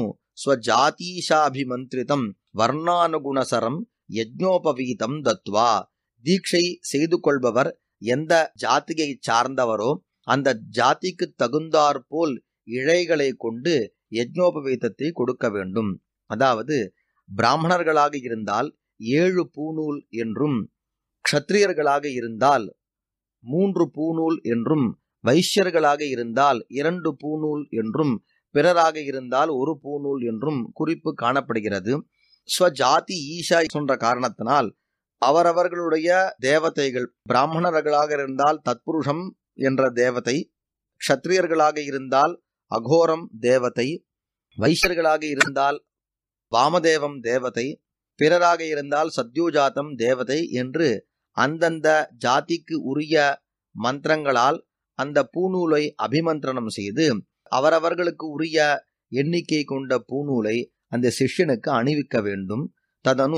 ஸ்வஜாதீஷாபிமந்திரிதம் வர்ணானுகுணசரம் யஜ்ஞோபவீதம் தத்வா, தீட்சை செய்து கொள்பவர் எந்த ஜாதியை சார்ந்தவரோ அந்த ஜாதிக்கு தகுந்தாற்போல் இழைகளை கொண்டு யஜ்ஞோபவீதத்தை கொடுக்க வேண்டும். அதாவது பிராமணர்களாக இருந்தால் ஏழு பூநூல் என்றும், க்ஷத்திரியர்களாக இருந்தால் மூன்று பூநூல் என்றும், வைஷ்யர்களாக இருந்தால் இரண்டு பூநூல் என்றும், பிறராக இருந்தால் ஒரு பூநூல் என்றும் குறிப்பு காணப்படுகிறது. ஸ்வஜாதி ஈஷா என்ற காரணத்தினால் அவரவர்களுடைய தேவதைகள், பிராமணர்களாக இருந்தால் தத்புருஷம் என்ற தேவதை, க்ஷத்திரியர்களாக இருந்தால் அகோரம் தேவதை, வைஷ்யர்களாக இருந்தால் வாமதேவம் தேவதை, பிறராக இருந்தால் சத்யோஜாத்தம் தேவதை என்று அந்தந்த ஜாதிக்கு உரிய மந்திரங்களால் அந்த பூநூலை அபிமந்திரணம் செய்து அவரவர்களுக்கு உரிய எண்ணிக்கை கொண்ட பூநூலை அந்த சிஷ்யனுக்கு அணிவிக்க வேண்டும். ததனு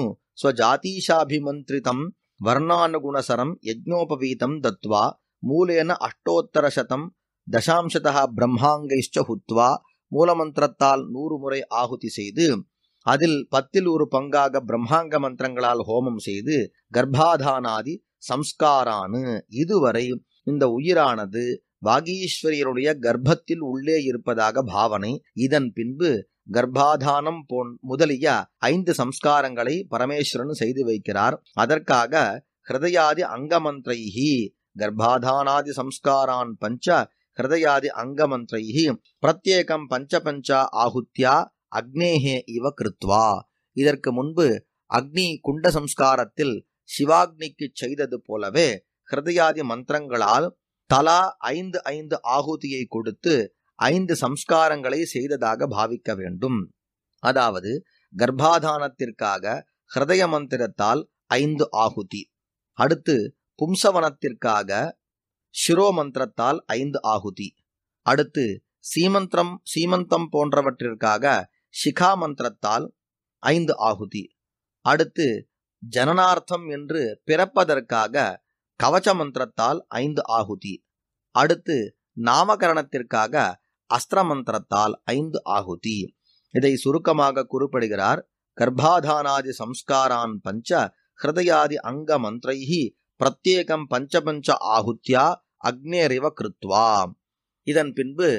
ஸ்வஜாதீஷாபிமந்திரிதம் வர்ணானுகுணசரம் யஜ்ஞோபவீதம் தத்வா மூலேன அஷ்டோத்தர சதம் தசாம்சதா பிரம்மாங்கைஷ்ட ஹுத்வா, மூலமந்திரத்தால் நூறு முறை ஆகுதி செய்து அதில் பத்தில் ஒரு பங்காக பிரம்மாங்க மந்திரங்களால் ஹோமம் செய்து கர்ப்பாதானாதி சம்ஸ்காரானு, இதுவரை இந்த உயிரானது வாகீஸ்வரியருடைய கர்ப்பத்தில் உள்ளே இருப்பதாக பாவனை. இதன் பின்பு கர்ப்பாதானம் போன் முதலிய ஐந்து சம்ஸ்காரங்களை பரமேஸ்வரன் செய்து வைக்கிறார். அதற்காக ஹிருதயாதி அங்கமந்திரைஹி கர்ப்பாதானாதி சம்ஸ்காரான் பஞ்ச ஹிருதயாதி அங்கமந்திரைஹி பிரத்யேகம் பஞ்ச பஞ்ச ஆகுத்யா அக்னேஹே இவ கிருத்வா, இதற்கு முன்பு அக்னி குண்ட சம்ஸ்காரத்தில் சிவாக்னிக்கு செய்தது போலவே ஹிருதயாதி மந்திரங்களால் தலா ஐந்து ஐந்து ஆகுதியை கொடுத்து ஐந்து சம்ஸ்காரங்களை செய்ததாக பாவிக்க வேண்டும். அதாவது கர்ப்பாதானத்திற்காக ஹிருதய மந்திரத்தால் ஐந்து ஆகுதி, அடுத்து பும்சவனத்திற்காக சிரோ மந்திரத்தால் ஐந்து ஆகுதி, அடுத்து சீமந்திரம் சீமந்தம் போன்றவற்றிற்காக சிகா மந்திரத்தால் ஐந்து ஆகுதி, அடுத்து ஜனனார்த்தம் என்று பிறப்பதற்காக கவச்ச மந்திரத்தால் ஐந்து ஆகுதி, அடுத்து நாமகரணத்திற்காக அஸ்திர மந்திரத்தால் ஐந்து ஆகுதி. இதை சுருக்கமாக குறிப்பிடுகிறார். கர்ப்பாதானாதி சம்ஸ்காரான் பஞ்ச ஹிருதயாதி அங்க மந்திரைஹி பிரத்யேகம் பஞ்சபஞ்ச ஆகுத்யா அக்னேரிவ கிருத்வா. இதன் பின்பு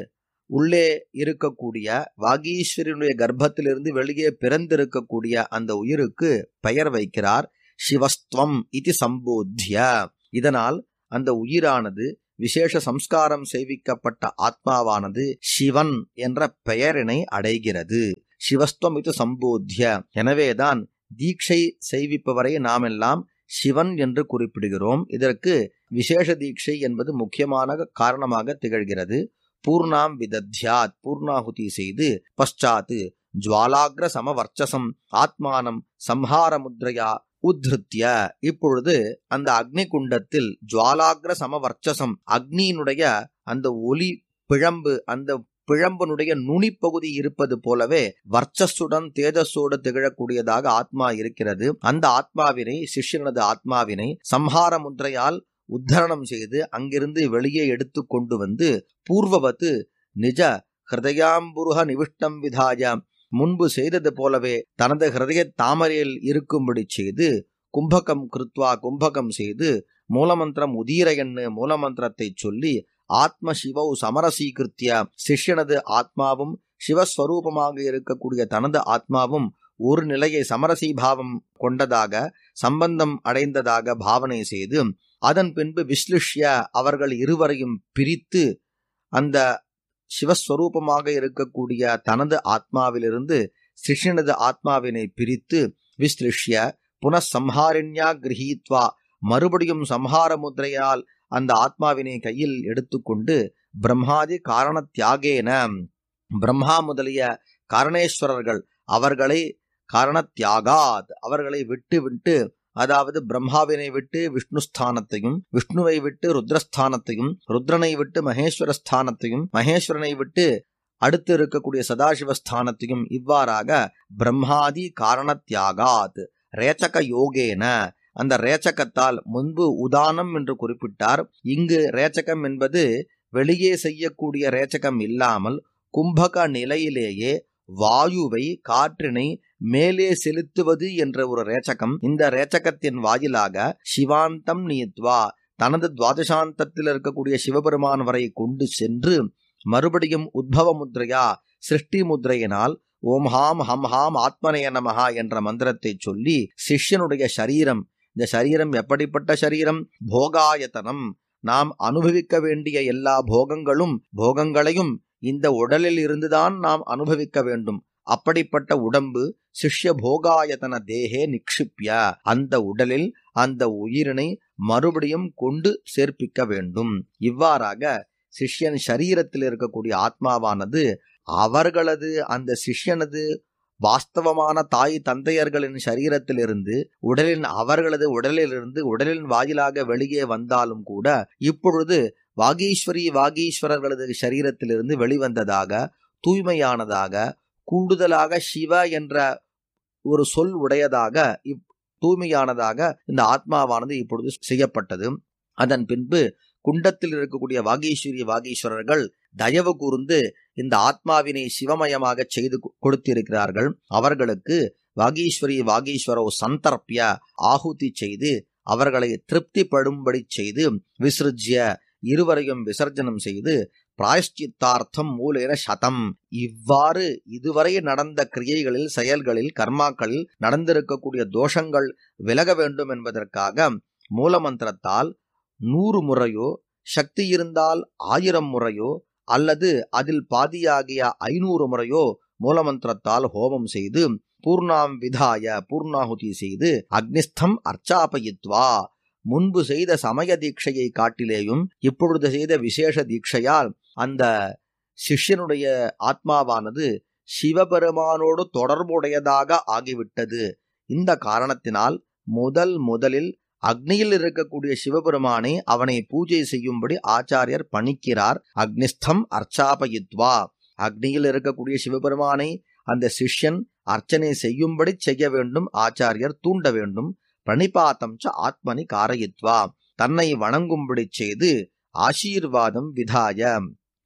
உள்ளே இருக்கக்கூடிய வாகீஸ்வரனுடைய கர்ப்பத்திலிருந்து வெளியே பிறந்திருக்கக்கூடிய அந்த உயிருக்கு பெயர் வைக்கிறார் சிவஸ்துவம் இது சம்போத்திய. இதனால் அந்த உயிரானது விசேஷ சம்ஸ்காரம் செய்விக்கப்பட்ட ஆத்மாவானது சிவன் என்ற பெயரினை அடைகிறது. சிவஸ்துவம் இது சம்போத்திய. எனவேதான் தீட்சை செய்விப்பவரை நாம் எல்லாம் சிவன் என்று குறிப்பிடுகிறோம். இதற்கு விசேஷ தீட்சை என்பது முக்கியமான காரணமாக திகழ்கிறது. பூர்ணாம் விதத்யாத், பூர்ணாகுதி செய்து பశ్చాத் ஜுவாலாக்ர சமவர்ச்சசம் ஆத்மானம் சம்ஹார முத்ரையா உத்ருத்ய. இப்பொழுது அந்த அக்னி குண்டத்தில் ஜுவாலாக்ர சமவர்ச்சசம், அக்னியினுடைய அந்த ஒளி பிழம்பு, அந்த பிழம்பனுடைய நுனிப்பகுதி இருப்பது போலவே வர்ச்சஸுடன் தேஜஸோடு திகழக்கூடியதாக ஆத்மா இருக்கிறது. அந்த ஆத்மாவினை, சிஷ்யனது ஆத்மாவினை சம்ஹார முத்ரையால் உத்தரணம் செய்து அங்கிருந்து வெளியே எடுத்து கொண்டு வந்து பூர்வவத்து நிஜ ஹிருதயாம்புருக நிவிஷ்டம் விதாய, முன்பு செய்தது போலவே தனது ஹிருதய தாமரையில் இருக்கும்படி செய்து கும்பகம் கிருத்வா, கும்பகம் செய்து மூலமந்திரம் உதீர எண்ணு மூலமந்திரத்தை சொல்லி ஆத்ம சிவௌ சமரசீகிருத்திய, சிஷ்யனது ஆத்மாவும் சிவஸ்வரூபமாக இருக்கக்கூடிய தனது ஆத்மாவும் ஒரு நிலையை சமரசீபாவம் கொண்டதாக, சம்பந்தம் அடைந்ததாக பாவனை செய்து அதன் பின்பு விஸ்லிஷ்ய, அவர்கள் இருவரையும் பிரித்து அந்த சிவஸ்வரூபமாக இருக்கக்கூடிய தனது ஆத்மாவிலிருந்து சிஷ்யனது ஆத்மாவினை பிரித்து விஸ்லிஷ்ய புனഃசம்ஹாரிண்யா கிரஹீத்வா, மறுபடியும் சம்ஹார முத்ரையால் அந்த ஆத்மாவினை கையில் எடுத்துக்கொண்டு பிரம்மாதி காரண தியாகேன, பிரம்மா முதலிய காரணேஸ்வரர்கள் அவர்களை காரண தியாகாத், அவர்களை விட்டு விட்டு, அதாவது பிரம்மாவினை விட்டு விஷ்ணுஸ்தானத்தையும், விஷ்ணுவை விட்டு ருத்ரஸ்தானத்தையும், ருத்ரனை விட்டு மகேஸ்வரஸ்தானத்தையும், மகேஸ்வரனை விட்டு அடுத்து இருக்கக்கூடிய சதாசிவஸ்தானத்தையும், இவ்வாறாக பிரம்மாதி காரண தியாகாத் ரேச்சக யோகேன, அந்த ரேச்சகத்தால் முன்பு உதானம் என்று குறிப்பிட்டார். இங்கு ரேச்சகம் என்பது வெளியே செய்யக்கூடிய ரேச்சகம் இல்லாமல் கும்பக நிலையிலேயே வாயுவை, காற்றினை மேலே செலுத்துவது என்ற ஒரு ரேச்சகம். இந்த ரேச்சகத்தின் வாயிலாக சிவாந்தம் நீத்வா, தனது துவாதசாந்தத்தில் இருக்கக்கூடிய சிவபெருமான் வரை கொண்டு சென்று மறுபடியும் உத்பவ முத்ரையா, சிருஷ்டி முத்ரையினால் ஓம் ஹாம் ஹம் ஹாம் ஆத்மனய நமஹா என்ற மந்திரத்தை சொல்லி சிஷ்யனுடைய சரீரம், இந்த சரீரம் எப்படிப்பட்ட சரீரம்? போகாயத்தனம், நாம் அனுபவிக்க வேண்டிய எல்லா போகங்களும் போகங்களையும் இந்த உடலில் இருந்துதான் நாம் அனுபவிக்க வேண்டும். அப்படிப்பட்ட உடம்பு சிஷ்ய போகாயத்தன தேகே நிக்ஷிப்ய, அந்த உடலில் அந்த உயிரினை மறுபடியும் கொண்டு சேர்ப்பிக்க வேண்டும். இவ்வாறாக சிஷ்யன் சரீரத்தில் இருக்கக்கூடிய ஆத்மாவானது அவர்களது அந்த சிஷ்யனது வாஸ்தவமான தாய் தந்தையர்களின் சரீரத்திலிருந்து உடலின் அவர்களது உடலிலிருந்து உடலின் வாயிலாக வெளியே வந்தாலும் கூட இப்பொழுது வாகீஸ்வரி வாகீஸ்வரர்களது சரீரத்திலிருந்து வெளிவந்ததாக, தூய்மையானதாக, கூடுதலாக சிவ என்ற ஒரு சொல் உடையதாக, தூய்மையானதாக இந்த ஆத்மாவானது இப்பொழுது செய்யப்பட்டது. அதன் பின்பு குண்டத்தில் இருக்கக்கூடிய வாகீஸ்வரி வாகீஸ்வரர்கள் தயவு கூர்ந்து இந்த ஆத்மாவினை சிவமயமாக செய்து கொடுத்திருக்கிறார்கள். அவர்களுக்கு வாகீஸ்வரி வாகீஸ்வரோ சந்தர்ப்பிய ஆகுதி செய்து அவர்களை திருப்திப்படும்படி செய்து விசிருஜ்ய, இருவரையும் விசர்ஜனம் செய்து பிராயஷ்சித்தார்த்தம் மூலேன சதம், இவ்வாறு இதுவரை நடந்த கிரியைகளில், செயல்களில், கர்மாக்களில் நடந்திருக்கக்கூடிய தோஷங்கள் விலக வேண்டும் என்பதற்காக மூலமந்திரத்தால் நூறு முறையோ, சக்தி இருந்தால் ஆயிரம் முறையோ, அல்லது அதில் பாதியாகிய ஐநூறு முறையோ மூலமந்திரத்தால் ஹோமம் செய்து பூர்ணாம் விதாய, பூர்ணாகுதி செய்து அக்னிஸ்தம் அர்ச்சாபயித்வா, முன்பு செய்த சமய தீட்சையை காட்டிலேயும் இப்பொழுது செய்த விசேஷ தீட்சையால் அந்த சிஷ்யனுடைய ஆத்மாவானது சிவபெருமானோடு தொடர்புடையதாக ஆகிவிட்டது. இந்த காரணத்தினால் முதல் முதலில் அக்னியில் இருக்கக்கூடிய சிவபெருமானை அவனை பூஜை செய்யும்படி ஆச்சாரியர் பணிக்கிறார். அக்னிஸ்தம் அர்ச்சாபயித்வா, அக்னியில் இருக்கக்கூடிய சிவபெருமானை அந்த சிஷ்யன் அர்ச்சனை செய்யும்படி செய்ய வேண்டும், ஆச்சாரியர் தூண்ட வேண்டும். பிரணிபாத்தம் ச ஆத்மனி காரயித்வா, தன்னை வணங்கும்படி செய்து ஆசீர்வாதம் விதாய,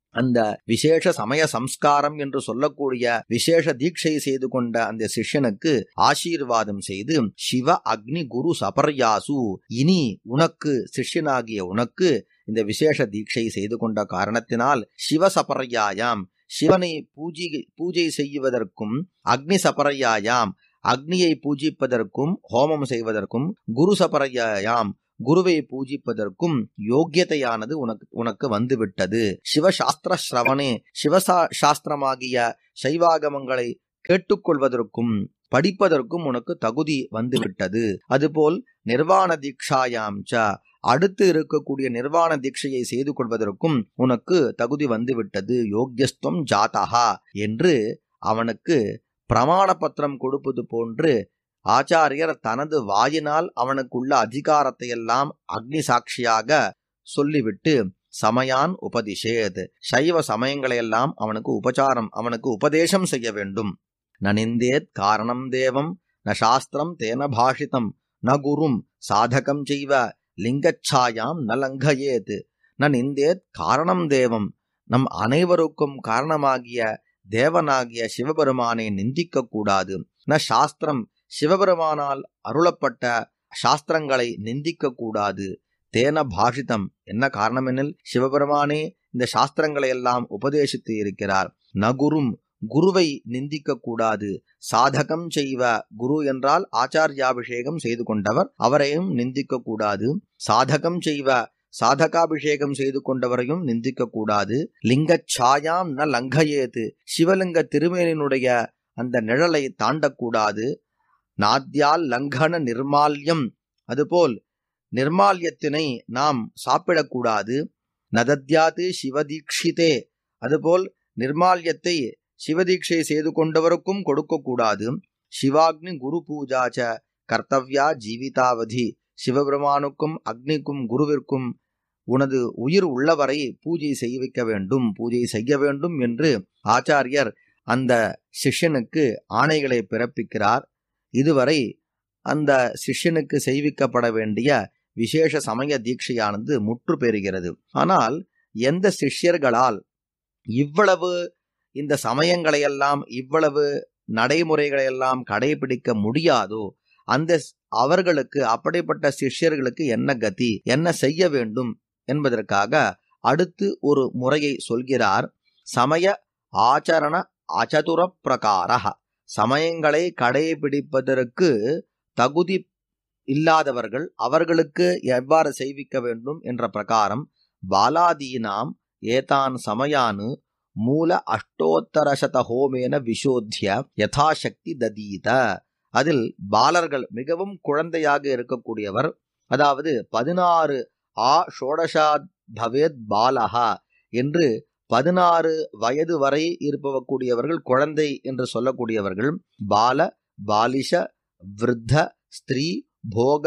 அந்த விசேஷ சமய சம்ஸ்காரம் என்று சொல்லக்கூடிய விசேஷ தீட்சை செய்து கொண்ட அந்த சிஷ்யனுக்கு ஆசீர்வாதம் செய்து சிவ அக்னி குரு சபர்யாசு, இனி உனக்கு சிஷ்யனாகிய உனக்கு இந்த விசேஷ தீட்சை செய்து கொண்ட காரணத்தினால் சிவசபர்யாயாம், சிவனை பூஜை பூஜை செய்வதற்கும், அக்னி சபர்யாயாம், அக்னியை பூஜிப்பதற்கும் ஹோமம் செய்வதற்கும், குரு சபர்யாயாம், குருவை பூஜிப்பதற்கும் யோக்கியதையானது உனக்கு உனக்கு வந்துவிட்டது. சிவசாஸ்திர ஸ்ரவணே, சிவசா சாஸ்திரமாகிய சைவாகமங்களை கேட்டுக்கொள்வதற்கும் படிப்பதற்கும் உனக்கு தகுதி வந்துவிட்டது. அதுபோல் நிர்வாண தீட்சாயாம் ச, அடுத்து இருக்கக்கூடிய நிர்வாண தீட்சையை செய்து கொள்வதற்கும் உனக்கு தகுதி வந்துவிட்டது. யோக்கியஸ்துவம் ஜாதஹா என்று அவனுக்கு பிரமாண பத்திரம் கொடுப்பது போன்று ஆச்சாரியர் தனது வாயினால் அவனுக்குள்ள அதிகாரத்தை எல்லாம் அக்னி சாட்சியாக சொல்லிவிட்டு சமயான் உபதிஷேத், சைவ சமயங்களையெல்லாம் அவனுக்கு உபசாரம் அவனுக்கு உபதேசம் செய்ய வேண்டும். ந நிந்தேத் காரணம் தேவம் ந சாஸ்திரம் தேன பாஷிதம் ந குரும் சாதகம் செய்வ லிங்கச்சாயாம் ந லங்கயேத். ந நிந்தேத் காரணம் தேவம், நம் அனைவருக்கும் காரணமாகிய தேவனாகிய சிவபெருமானை நிந்திக்க கூடாது. ந சாஸ்திரம், சிவபெருமானால் அருளப்பட்ட சாஸ்திரங்களை நிந்திக்க கூடாது. தேன பாஷிதம், என்ன காரணம் எனில் சிவபெருமானே இந்த சாஸ்திரங்களை எல்லாம் உபதேசித்து இருக்கிறார். நகுரும், குருவை நிந்திக்க கூடாது. சாதகம் செய்வ, குரு என்றால் ஆச்சாரியாபிஷேகம் செய்து கொண்டவர், அவரையும் நிந்திக்க கூடாது. சாதகம் செய்வ, சாதகாபிஷேகம் செய்து கொண்டவரையும் நிந்திக்க கூடாது. லிங்கச்சாயாம் ந லங்கயேது, சிவலிங்க திருமேனினுடைய அந்த நிழலை தாண்டக்கூடாது. நாத்யால் லங்கன நிர்மால்யம், அதுபோல் நிர்மால்யத்தினை நாம் சாப்பிடக்கூடாது. நதத்யாது சிவதீக்ஷிதே, அதுபோல் நிர்மால்யத்தை சிவதீட்சை செய்து கொண்டவருக்கும் கொடுக்கக்கூடாது. சிவாக்னி குரு பூஜாச்ச கர்த்தவ்யா ஜீவிதாவதி, சிவபெருமானுக்கும் அக்னிக்கும் குருவிற்கும் உனது உயிர் உள்ளவரை பூஜை செய்விக்க வேண்டும், பூஜை செய்ய வேண்டும் என்று ஆச்சாரியர் அந்த சிஷ்யனுக்கு ஆணைகளை பிறப்பிக்கிறார். இதுவரை அந்த சிஷ்யனுக்கு செய்விக்கப்பட வேண்டிய விசேஷ சமய தீட்சையானது முற்று பெறுகிறது. ஆனால் எந்த சிஷ்யர்களால் இவ்வளவு இந்த சமயங்களையெல்லாம் இவ்வளவு நடைமுறைகளையெல்லாம் கடைபிடிக்க முடியாதோ அந்த அவர்களுக்கு, அப்படிப்பட்ட சிஷ்யர்களுக்கு என்ன கதி, என்ன செய்ய வேண்டும் என்பதற்காக அடுத்து ஒரு முறையை சொல்கிறார். சமய ஆச்சரண அசதுர பிரகார, சமயங்களை கடைபிடிப்பதற்கு தகுதி இல்லாதவர்கள் அவர்களுக்கு எவ்வாறு செய்விக்க வேண்டும் என்ற பிரகாரம் பாலாதீனாம் ஏதான் சமயானு மூல அஷ்டோத்தரசத ஹோமேன விஷோத்திய யதாசக்தி ததீத. அதில் பாலர்கள், மிகவும் குழந்தையாக இருக்கக்கூடியவர், அதாவது பதினாறு ஆ ஷோடசாத் பவேத் பாலஹா என்று பதினாறு வயது வரை இருப்பவக்கூடியவர்கள் குழந்தை என்று சொல்லக்கூடியவர்கள். பால பாலிஷ விருத்த ஸ்திரீ போக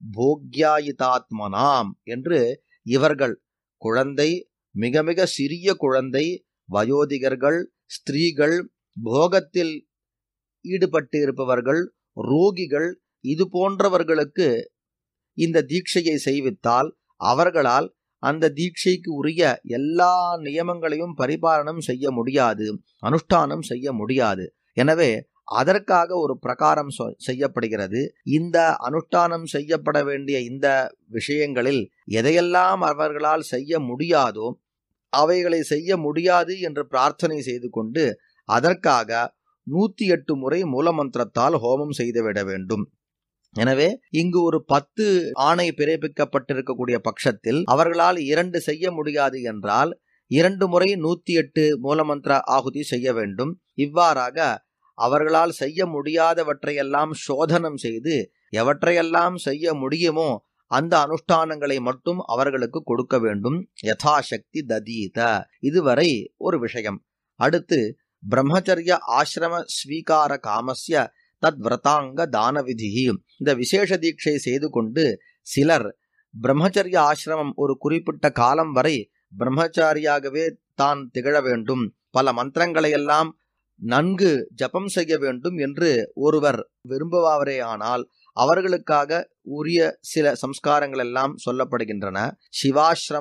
போக்யாயிதாத்மனாம் என்று இவர்கள் குழந்தை, மிக மிக சிறிய குழந்தை, வயோதிகர்கள், ஸ்திரீகள், போகத்தில் ஈடுபட்டு இருப்பவர்கள், ரோகிகள், இது போன்றவர்களுக்கு இந்த தீட்சையை செய்வித்தால் அவர்களால் அந்த தீட்சைக்கு உரிய எல்லா நியமங்களையும் பரிபாலனம் செய்ய முடியாது, அனுஷ்டானம் செய்ய முடியாது. எனவே அதற்காக ஒரு பிரகாரம் செய்யப்படுகிறது. இந்த அனுஷ்டானம் செய்யப்பட வேண்டிய இந்த விஷயங்களில் எதையெல்லாம் அவர்களால் செய்ய முடியாதோ அவைகளை செய்ய முடியாது என்று பிரார்த்தனை செய்து கொண்டு அதற்காக நூத்தி எட்டு முறை மூலமந்திரத்தால் ஹோமம் செய்துவிட வேண்டும். எனவே இங்கு ஒரு பத்து ஆணை பிறப்பிக்கப்பட்டிருக்கக்கூடிய பட்சத்தில் அவர்களால் இரண்டு செய்ய முடியாது என்றால் இரண்டு முறை நூத்தி எட்டு மூலமந்திர ஆகுதி செய்ய வேண்டும். இவ்வாறாக அவர்களால் செய்ய முடியாதவற்றையெல்லாம் சோதனம் செய்து எவற்றையெல்லாம் செய்ய முடியுமோ அந்த அனுஷ்டானங்களை மட்டும் அவர்களுக்கு கொடுக்க வேண்டும். யதாசக்தி ததீத. இதுவரை ஒரு விஷயம். அடுத்து பிரம்மச்சரிய ஆசிரம ஸ்வீகார காமஸ்ய தத் விரதாங்க தான விதி. இந்த விசேஷ தீட்சை செய்து கொண்டு சிலர் பிரம்மச்சரிய ஆசிரமம் ஒரு குறிப்பிட்ட காலம் வரை பிரம்மச்சாரியாகவே தான் திகழ வேண்டும், பல மந்திரங்களை எல்லாம் நன்கு ஜபம் செய்ய வேண்டும் என்று ஒருவர் விரும்புவாரே ஆனால் அவர்களுக்காக உரிய சில சம்ஸ்காரங்கள் எல்லாம் சொல்லப்படுகின்றன. சிவாசிரமம்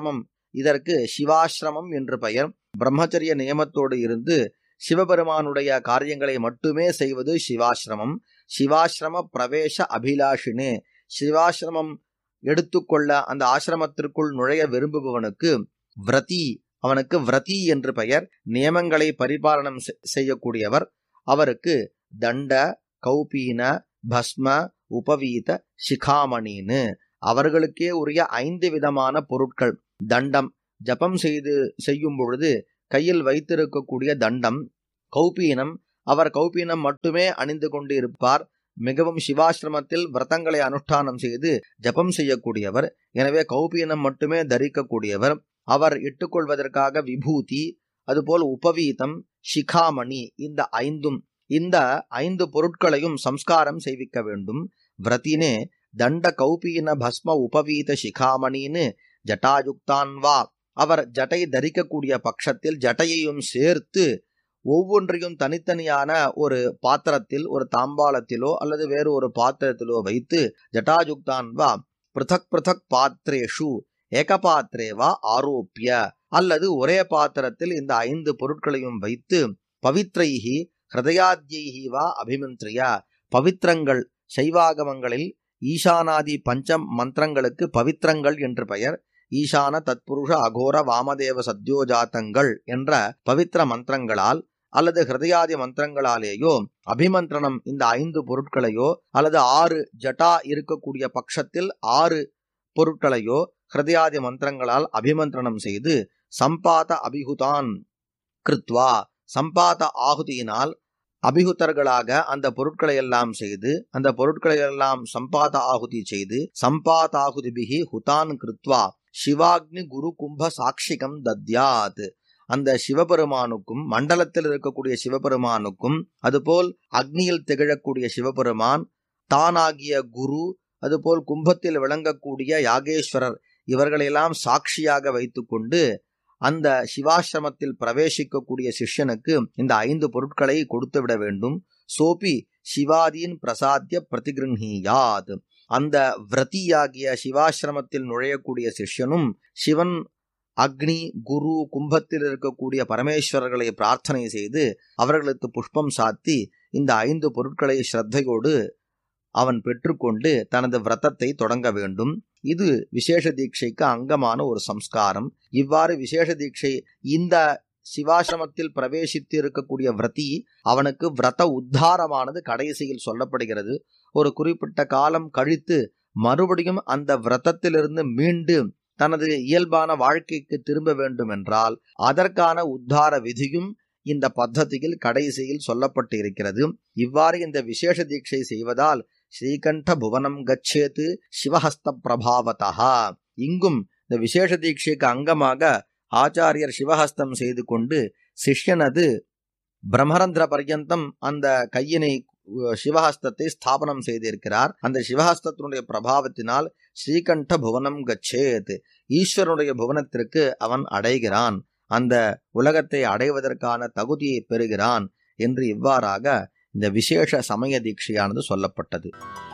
இதற்கு சிவாசிரமம் என்று பெயர். பிரம்மச்சரிய நியமத்தோடு இருந்து சிவபெருமானுடைய காரியங்களை மட்டுமே செய்வது சிவாசிரமம். சிவாசிரம பிரவேச அபிலாஷினே, சிவாசிரமம் எடுத்துக்கொள்ள அந்த ஆசிரமத்திற்குள் நுழைய விரும்புபவனுக்கு விரதி, அவனுக்கு விரதி என்று பெயர். நியமங்களை பரிபாலனம் செய்யக்கூடியவர். அவருக்கு தண்ட, கௌபீன, பஸ்ம, உபவீத, சிகாமணின்னு அவர்களுக்கே உரிய ஐந்து விதமான பொருட்கள். தண்டம், ஜபம் செய்து செய்யும் பொழுது கையில் வைத்திருக்கக்கூடிய தண்டம். கௌபீனம், அவர் கௌபீனம் மட்டுமே அணிந்து கொண்டு இருப்பார். மிகவும் சிவாசிரமத்தில் விரதங்களை அனுஷ்டானம் செய்து ஜபம் செய்யக்கூடியவர். எனவே கௌபீனம் மட்டுமே தரிக்கக்கூடியவர். அவர் இட்டுக்கொள்வதற்காக விபூதி, அதுபோல் உபவீதம், சிகாமணி, இந்த ஐந்தும் இந்த ஐந்து பொருட்களையும் சம்ஸ்காரம் செய்விக்க வேண்டும். விரதினே தண்ட, கௌபீன, பஸ்ம, உபவீத, சிகாமணின்னு ஜட்டாயுக்தான் வா, அவர் ஜட்டை தரிக்கக்கூடிய பட்சத்தில் ஜட்டையையும் சேர்த்து ஒவ்வொன்றையும் தனித்தனியான ஒரு பாத்திரத்தில், ஒரு தாம்பாளத்திலோ அல்லது வேறு ஒரு பாத்திரத்திலோ வைத்து ஜட்டாயுக்தான் வா பிருதக் பிருதக் பாத்திரேஷு ஏகபாத்திரேவா ஆரோப்பிய, அல்லது ஒரே பாத்திரத்தில் இந்த ஐந்து பொருட்களையும் வைத்து பவித்ரைஹி ஹிருதயாத்யைஹி வா அபிமந்திரியா, பவித்திரங்கள் சைவாகமங்களில் ஈசானாதி பஞ்சம் மந்திரங்களுக்கு பவித்திரங்கள் என்று பெயர். ஈசான, தத்புருஷ, அகோர, வாமதேவ, சத்யோஜாத்தங்கள் என்ற பவித்திர மந்திரங்களால் அல்லது ஹிருதயாதி மந்திரங்களாலேயோ அபிமந்திரணம் இந்த ஐந்து பொருட்களையோ அல்லது ஆறு ஜட்டா இருக்கக்கூடிய பட்சத்தில் ஆறு பொருட்களையோ ஹிருதயாதி மந்திரங்களால் அபிமந்திரணம் செய்து சம்பாத அபிஹுதான் கிருத்வா, சம்பாத ஆகுதியினால் அபிஹுதர்களாக அந்த பொருட்களை எல்லாம் செய்து அந்த பொருட்களை எல்லாம் சம்பாத ஆகுதி செய்து சம்பாதாகுதிபிகி ஹுதான் கிருத்வா சிவாக்னி குரு கும்ப சாட்சிகம் தத்யாத், அந்த சிவபெருமானுக்கும் மண்டலத்தில் இருக்கக்கூடிய சிவபெருமானுக்கும் அதுபோல் அக்னியில் திகழக்கூடிய சிவபெருமான் தானாகிய குரு, அதுபோல் கும்பத்தில் விளங்கக்கூடிய யாகேஸ்வரர் இவர்களெல்லாம் சாட்சியாக வைத்துக்கொண்டு அந்த சிவாசிரமத்தில் பிரவேசிக்கக்கூடிய சிஷ்யனுக்கு இந்த ஐந்து பொருட்களை கொடுத்து விட வேண்டும். சோபி சிவாதீன் பிரசாத்திய பிரதிகிருஹீயாத், அந்த விரதியாகிய சிவாசிரமத்தில் நுழையக்கூடிய சிஷ்யனும் சிவன், அக்னி, குரு, கும்பத்தில் இருக்கக்கூடிய பரமேஸ்வரர்களை பிரார்த்தனை செய்து அவர்களுக்கு புஷ்பம் சாத்தி இந்த ஐந்து பொருட்களை ஸ்ரத்தையோடு அவன் பெற்றுக்கொண்டு தனது விரதத்தை தொடங்க வேண்டும். இது விசேஷ தீட்சைக்கு அங்கமான ஒரு சம்ஸ்காரம். இவ்வாறு விசேஷ தீட்சை இந்த சிவாசிரமத்தில் பிரவேசித்து இருக்கக்கூடிய விரதி அவனுக்கு விரத உத்தாரமானது கடைசியில் சொல்லப்படுகிறது. ஒரு குறிப்பிட்ட காலம் கழித்து மறுபடியும் அந்த விரதத்திலிருந்து மீண்டு தனது இயல்பான வாழ்க்கைக்கு திரும்ப வேண்டும் என்றால் அதற்கான உத்தார விதியும் இந்த பத்ததியில் கடைசியில் சொல்லப்பட்டு இருக்கிறது. இவ்வாறு இந்த விசேஷ தீட்சை செய்வதால் ஸ்ரீகண்ட புவனம் கச்சேத்து சிவஹஸ்த பிரபாவதா, இங்கும் இந்த விசேஷ தீட்சைக்கு அங்கமாக ஆச்சாரியர் சிவஹஸ்தம் செய்து கொண்டு சிஷ்யனது பிரம்மரந்திர பர்யந்தம் அந்த கையினை சிவஹஸ்தத்தை ஸ்தாபனம் செய்திருக்கிறார். அந்த சிவஹஸ்தத்தினுடைய பிரபாவத்தினால் ஸ்ரீகண்ட புவனம் கச்சேத், ஈஸ்வரனுடைய புவனத்திற்கு அவன் அடைகிறான், அந்த உலகத்தை அடைவதற்கான தகுதியை பெறுகிறான் என்று இவ்வாறாக இந்த விசேஷ சமய தீட்சையானது சொல்லப்பட்டது.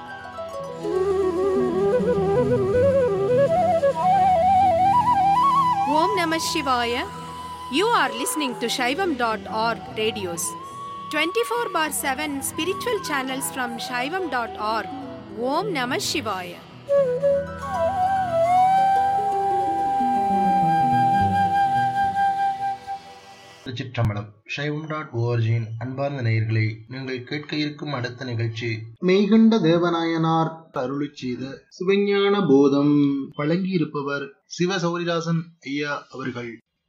ஓம் நம சிவாய. You are listening to Shaivam dot org radios. twenty-four bar seven spiritual channels from Shaivam dot org. Om Namah Shivaya. Thiruchitrambalam. Shaivam dot ஓஆர்ஜியின் அன்பார்ந்த நேயர்களே, நீங்கள் கேட்க இருக்கும் அடுத்த நிகழ்ச்சி மெய்கண்ட தேவநாயனார் அருளி செய்த சிவஞான போதம். வழங்கியிருப்பவர் சிவ சௌரிதாசன் ஐயா அவர்கள்.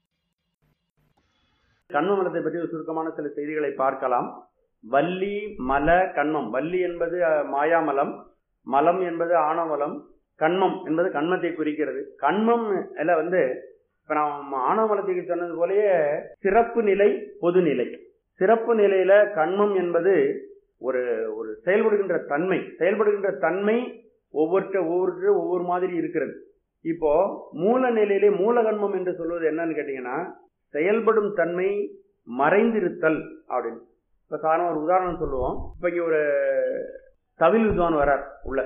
கண்ம மலத்தை பற்றி ஒரு சுருக்கமான சில செய்திகளை பார்க்கலாம். வள்ளி, மல, கண்மம். வள்ளி என்பது மாயாமலம், மலம் என்பது ஆணவமலம், கண்மம் என்பது கண்மத்தை குறிக்கிறது. கண்மம் எல்லாம் வந்து இப்ப நான் ஆணவமலத்துக்கு சொன்னது போலயே சிறப்பு நிலை, பொது நிலை. சிறப்பு நிலையில கண்மம் என்பது ஒரு ஒரு செயல்படுகின்ற தன்மை. செயல்படுகின்ற தன்மை ஒவ்வொருத்த ஒவ்வொரு ஒவ்வொரு மாதிரி இருக்கிறது. இப்போ மூல நிலையிலே மூலகண்மம் என்று சொல்வது என்னன்னு கேட்டீங்கன்னா செயல்படும் தன்மை மறைந்திருத்தல் அப்படின்னு. இப்ப சாதாரண ஒரு உதாரணம் சொல்லுவோம். இப்ப இங்க ஒரு தவில் வித்வான் வரார் உள்ள.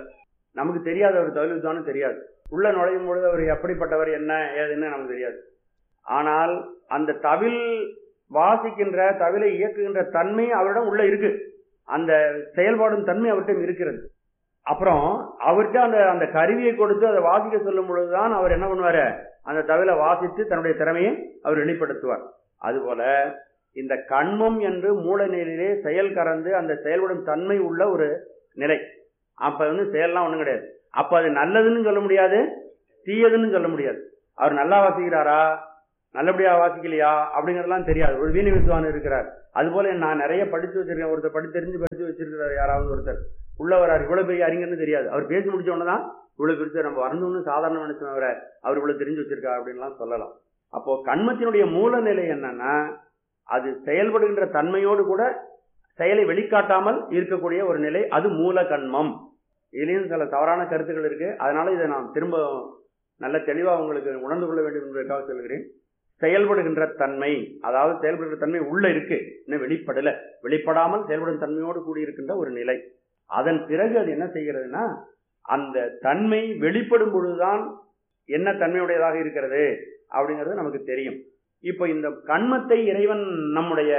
நமக்கு தெரியாது, அவர் தவில் வித்வான்னு தெரியாது. உள்ள நுழையும் பொழுது அவர் எப்படிப்பட்டவர் என்ன ஏதுன்னு நமக்கு தெரியாது. ஆனால் அந்த தவில் வாசிக்கின்ற தவிலை இயக்குகின்ற தன்மை அவரிடம் உள்ள இருக்கு, அந்த செயல்பாடும் தன்மை அவர்கிட்ட இருக்கிறது. அப்புறம் அவர்கிட்ட அந்த அந்த கருவியை கொடுத்து அதை வாசிக்க சொல்லும் பொழுதுதான் அவர் என்ன பண்ணுவாரு, அந்த தவிலை வாசித்து தன்னுடைய திறமையை அவர் வெளிப்படுத்துவார். அதுபோல இந்த கண்மம் என்று மூல நிலையிலே செயல் கறந்து அந்த செயல்படும் தன்மை உள்ள ஒரு நிலை. அப்ப வந்து செயல்லாம் ஒண்ணும் கிடையாது. அப்ப அது நல்லதுன்னு சொல்ல முடியாது, தீயதுன்னு சொல்ல முடியாது. அவர் நல்லா வாசிக்கிறாரா நல்லபடியா வாசிக்கலையா அப்படிங்கறதெல்லாம் தெரியாது. ஒரு வீணை வித்வான் இருக்கிறார், அது போல நான் நிறைய படிச்சு வச்சிருக்கேன், ஒருத்தர் படித்து தெரிஞ்சு படிச்சு வச்சிருக்கிறார், யாராவது ஒருத்தர் உள்ள வரார், இவ்வளவு பெரிய அறிஞர்னு தெரியாது. அவர் பேசி முடிச்ச உடனேதான் இவ்வளவு பெருசு நம்ம வரணும்னு சாதாரண நினைச்சோம், அவரை அவர் இவ்வளவு தெரிஞ்சு வச்சிருக்கா அப்படின்லாம் சொல்லலாம். அப்போ கண்மத்தினுடைய மூல நிலை என்னன்னா, அது செயல்படுகின்ற தன்மையோடு கூட செயலை வெளிக்காட்டாமல் இருக்கக்கூடிய ஒரு நிலை, அது மூல கண்மம். இதுலயும் சில தவறான கருத்துக்கள் இருக்கு, அதனால இதை நான் திரும்ப நல்ல தெளிவா உங்களுக்கு உணர்ந்து கொள்ள வேண்டும் என்பதற்காக சொல்கிறேன். செயல்படுகின்ற தன்மை, அதாவது செயல்படுகிற தன்மை உள்ள இருக்கு, இன்னும் வெளிப்படல, வெளிப்படாமல் செயல்படும் தன்மையோடு கூடி இருக்கின்ற ஒரு நிலை. அதன் பிறகு அது என்ன செய்கிறதுனா, அந்த தன்மை வெளிப்படும் பொழுதுதான் என்ன தன்மையுடையதாக இருக்கிறது அப்படிங்கிறது நமக்கு தெரியும். இப்ப இந்த கண்மத்தை இறைவன் நம்முடைய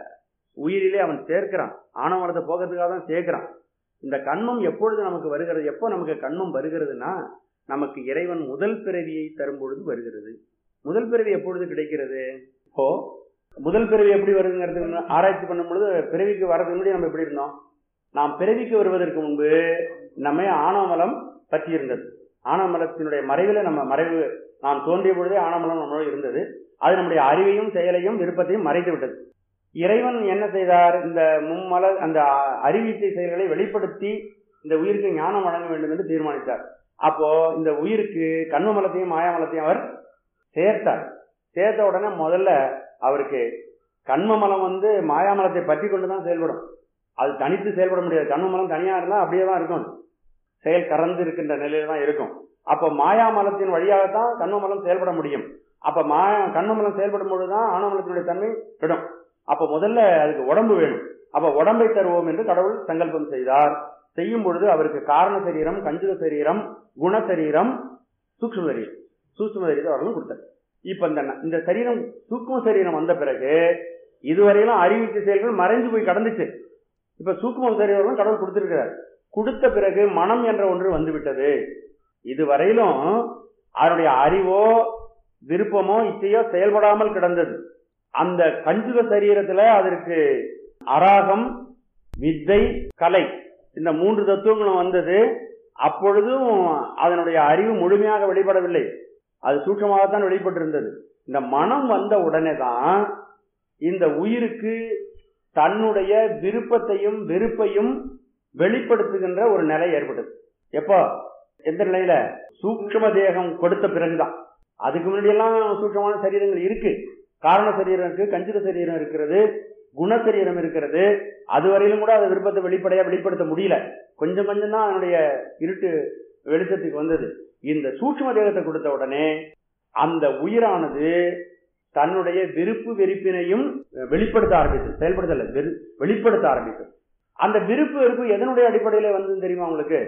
உயிரிலே அவன் சேர்க்கிறான், ஆணவத்தை போகிறதுக்காக தான் சேர்க்கிறான். இந்த கண்மம் எப்பொழுது நமக்கு வருகிறது, எப்போ நமக்கு கண்மம் வருகிறதுனா, நமக்கு இறைவன் முதல் பிறவியை தரும் பொழுது வருகிறது. முதல் பிறவி எப்பொழுது கிடைக்கிறது? இப்போ முதல் பிறவி எப்படி வருதுங்கிறது ஆராய்ச்சி பண்ணும் பொழுது, பிறவிக்கு வர்றதுக்கு முன்னாடி நம்ம எப்படி இருந்தோம்? நாம் பிறவிக்கு வருவதற்கு முன்பு நம்ம ஆணவமலம் பற்றி இருந்தது. ஆணவமலத்தினுடைய மறைவில நம்ம மறைவு நாம் தோன்றிய பொழுதே ஆணவமலம் நம்மளோட இருந்தது. அது நம்முடைய அறிவையும் செயலையும் விருப்பத்தையும் மறைத்து விட்டது. இறைவன் என்ன செய்தார், இந்த மும்மல அந்த அறிவிச்சை செயல்களை வெளிப்படுத்தி இந்த உயிருக்கு ஞானம் வழங்க வேண்டும் என்று தீர்மானித்தார். அப்போ இந்த உயிருக்கு கண்மமலத்தையும் மாயாமலத்தையும் அவர் சேர்த்தார். சேர்த்த உடனே முதல்ல அவருக்கு கண்மமலம் வந்து மாயாமலத்தை பற்றி கொண்டுதான் செயல்படும், அது தனித்து செயல்பட முடியாது. கண்மமலம் தனியா இருந்தா அப்படியே தான் இருக்கும், செயல் கறந்து இருக்கின்ற நிலையில தான் இருக்கும். அப்ப மாயாமலத்தின் வழியாகத்தான் கண்மமலம் செயல்பட முடியும். அப்ப மாயா கண்மமலம் செயல்படும் பொழுதுதான் ஆணவமலத்தினுடைய தன்மை விடும். அப்ப முதல்ல அதுக்கு உடம்பு வேணும். அப்ப உடம்பை தருவோம் என்று கடவுள் சங்கல்பம் செய்தார். செய்யும் பொழுது அவருக்கு காரண சரீரம், கஞ்சுக சரீரம், குண சரீரம், சூக்ஷ்ம சரீரம், சூக்ஷ்ம சரீரம் வரலும் கொடுத்தார். இப்ப இந்த இந்த சரீரம் சூக்ஷ்ம சரீரம் வந்த பிறகு இதுவரையிலும் அறிவிச்ச செயல்கள் மறைந்து போய் கடந்துச்சு. இப்ப சூக்ஷ்ம சரீரம் கடவுள் கொடுத்திருக்கிறார். கொடுத்த பிறகு மனம் என்ற ஒன்று வந்துவிட்டது. இதுவரையிலும் அதனுடைய அறிவோ விருப்பமோ இச்சையோ செயல்படாமல் கிடந்தது. அந்த கஞ்சுக சரீரத்துல அதற்கு அராகம், வித்தை, கலை இந்த மூன்று தத்துவங்களும் வந்தது. அப்பொழுதும் அதனுடைய அறிவு முழுமையாக வெளிப்படவில்லை, அது சூட்சமாகத்தான் வெளிப்பட்டிருந்தது. இந்த மனம் வந்த உடனே தான் இந்த உயிருக்கு தன்னுடைய விருப்பத்தையும் வெறுப்பையும் வெளிப்படுத்துகின்ற ஒரு நிலை ஏற்பட்டது. எப்போ, எந்த நிலையில? சூக்ஷ்ம தேகம் கொடுத்த பிறகுதான். அதுக்கு முன்னாடி எல்லாம் சூட்சமான சரீரங்கள் இருக்கு, காரண சரீரம் இருக்கு, கஞ்சித சரீரம் இருக்கிறது, குணசரீரம் இருக்கிறது. அதுவரையிலும் கூட அதை விருப்பத்தை வெளிப்படையா வெளிப்படுத்த முடியல. கொஞ்சம் கொஞ்சம் தான் அதனுடைய இருட்டு வெளிச்சத்துக்கு வந்தது. இந்த சூட்சும தேகத்தை கொடுத்த உடனே அந்த உயிரானது தன்னுடைய விருப்பு வெறுப்பினையும் வெளிப்படுத்த ஆரம்பித்தது. செயல்படுத்தல, வெளிப்படுத்த ஆரம்பித்தது. அந்த விருப்பு வெறுப்பு எதனுடைய அடிப்படையில வந்து தெரியுமா உங்களுக்கு?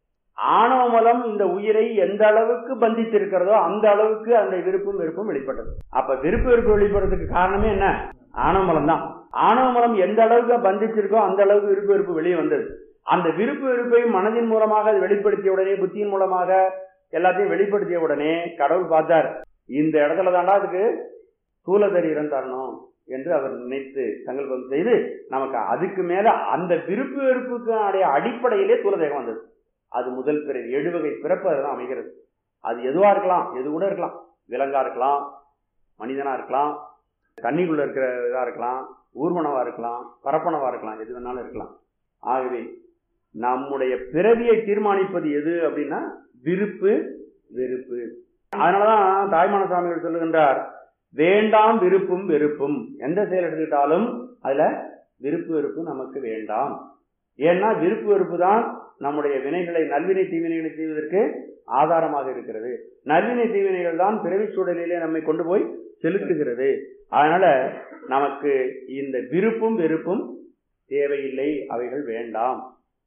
ஆணவமலம் இந்த உயிரை எந்த அளவுக்கு பந்தித்திருக்கிறதோ அந்த அளவுக்கு அந்த விருப்பும் வெறுப்பும் வெளிப்பட்டது. அப்ப விருப்பு வெறுப்பு வெளிப்படுறதுக்கு காரணமே என்ன? ஆணவமலம் தான். ஆணவமலம் எந்த அளவுக்கு பந்திச்சிருக்கோ அந்த அளவுக்கு விருப்பு வெறுப்பு வெளியே வந்தது. அந்த விருப்பு வெறுப்பை மனதின் மூலமாக அது வெளிப்படுத்திய உடனே, புத்தியின் மூலமாக எல்லாத்தையும் வெளிப்படுத்திய உடனே கடவுள் பார்த்தார், இந்த இடத்துல தாண்டா அதுக்கு ஸ்தூல சரீரம் தரணும் என்று அவர் நினைத்து சங்கல்பம் செய்து நமக்கு அதுக்கு மேல அந்த விருப்பு வெறுப்புக்கு அடிப்படையிலே ஸ்தூல தேகம் வந்தது. அது முதல் பிறவி. ஏழு வகை பிறப்பு அதுதான் அமைகிறது. அது எதுவா இருக்கலாம், எது கூட இருக்கலாம். விலங்கா இருக்கலாம், மனிதனா இருக்கலாம், தண்ணிக்குள்ள இருக்கிற இதா இருக்கலாம், ஊர்வனவா இருக்கலாம், பரப்பனவா இருக்கலாம், எது வேணாலும் இருக்கலாம். ஆகவே நம்முடைய பிறவியை தீர்மானிப்பது எது அப்படின்னா விருப்பு வெறுப்பு. அதனாலதான் தாய்மான சுவாமிகள் சொல்லுகின்றார், வேண்டாம் விருப்பும் வெறுப்பும். எந்த செயல் எடுத்துக்கிட்டாலும் அதுல விருப்பு வெறுப்பு நமக்கு வேண்டாம். ஏன்னா விருப்பு வெறுப்பு தான் நம்முடைய வினைகளை, நல்வினை தீவினைகளை செய்வதற்கு ஆதாரமாக இருக்கிறது. நல்வினை தீவினைகள் தான் பிறவி சூழலிலே நம்மை கொண்டு போய் செலுத்துகிறது. அதனால நமக்கு இந்த விருப்பும் வெறுப்பும் தேவையில்லை, அவைகள் வேண்டாம்.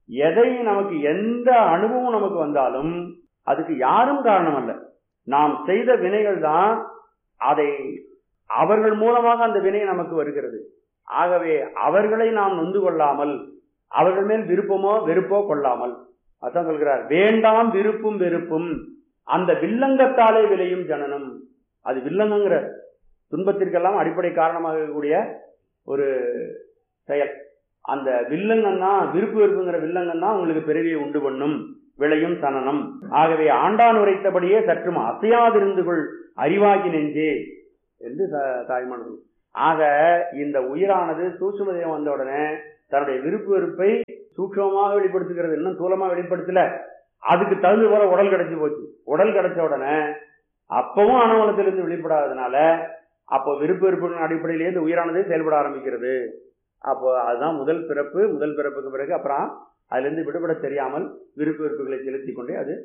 எதை நமக்கு எந்த அனுபவம் நமக்கு வந்தாலும் அதுக்கு யாரும் காரணம் அல்ல. நாம் செய்த வினைகள் தான் அதை அவர்கள் மூலமாக அந்த வினை நமக்கு வருகிறது. ஆகவே அவர்களை நாம் நொந்து கொள்ளாமல், அவர்கள் மேல் விருப்பமோ வெறுப்போ கொள்ளாமல், அதான் சொல்கிறார், வேண்டாம் விருப்பும் வெறுப்பும் அந்த வில்லங்கத்தாலே விளையும் ஜனனம். அது வில்லங்கிற துன்பத்திற்கெல்லாம் அடிப்படை காரணமாக இருக்கக்கூடிய ஒரு செயல். அந்த வில்லங்கம் தான், விருப்பு வெறுப்புங்கிற வில்லங்கம் தான் உங்களுக்கு பிறவியை உண்டு பண்ணும், விளையும் சனனம். ஆகவே ஆண்டான் உரைத்தபடியே சற்றும் அசையாதிருந்து கொள் அறிவாகி நெஞ்சே என்று தாய்மன். ஆக இந்த உயிரானது சூட்சும தேகம் வந்த உடனே தன்னுடைய விருப்பு வெறுப்பை சூட்சமாக வெளிப்படுத்துகிறது, இன்னும் தூலமா வெளிப்படுத்தல. அதுக்கு தகுந்த போல உடல் கிடைச்சி போச்சு. உடல் கிடைச்ச உடனே அப்பவும் அனவலத்திலிருந்து வெளிப்படாததுனால அப்போ விருப்பு வெறுப்பின் அடிப்படையிலேயே இந்த உயிரானது செயல்பட ஆரம்பிக்கிறது. அப்போ அதுதான் முதல் பிறப்பு. முதல் பிறப்புக்கு பிறகு அப்புறம் அதுல இருந்து விடுபட தெரியாமல் விருப்பு வெறுப்புகளை செலுத்தி கொண்டே அது.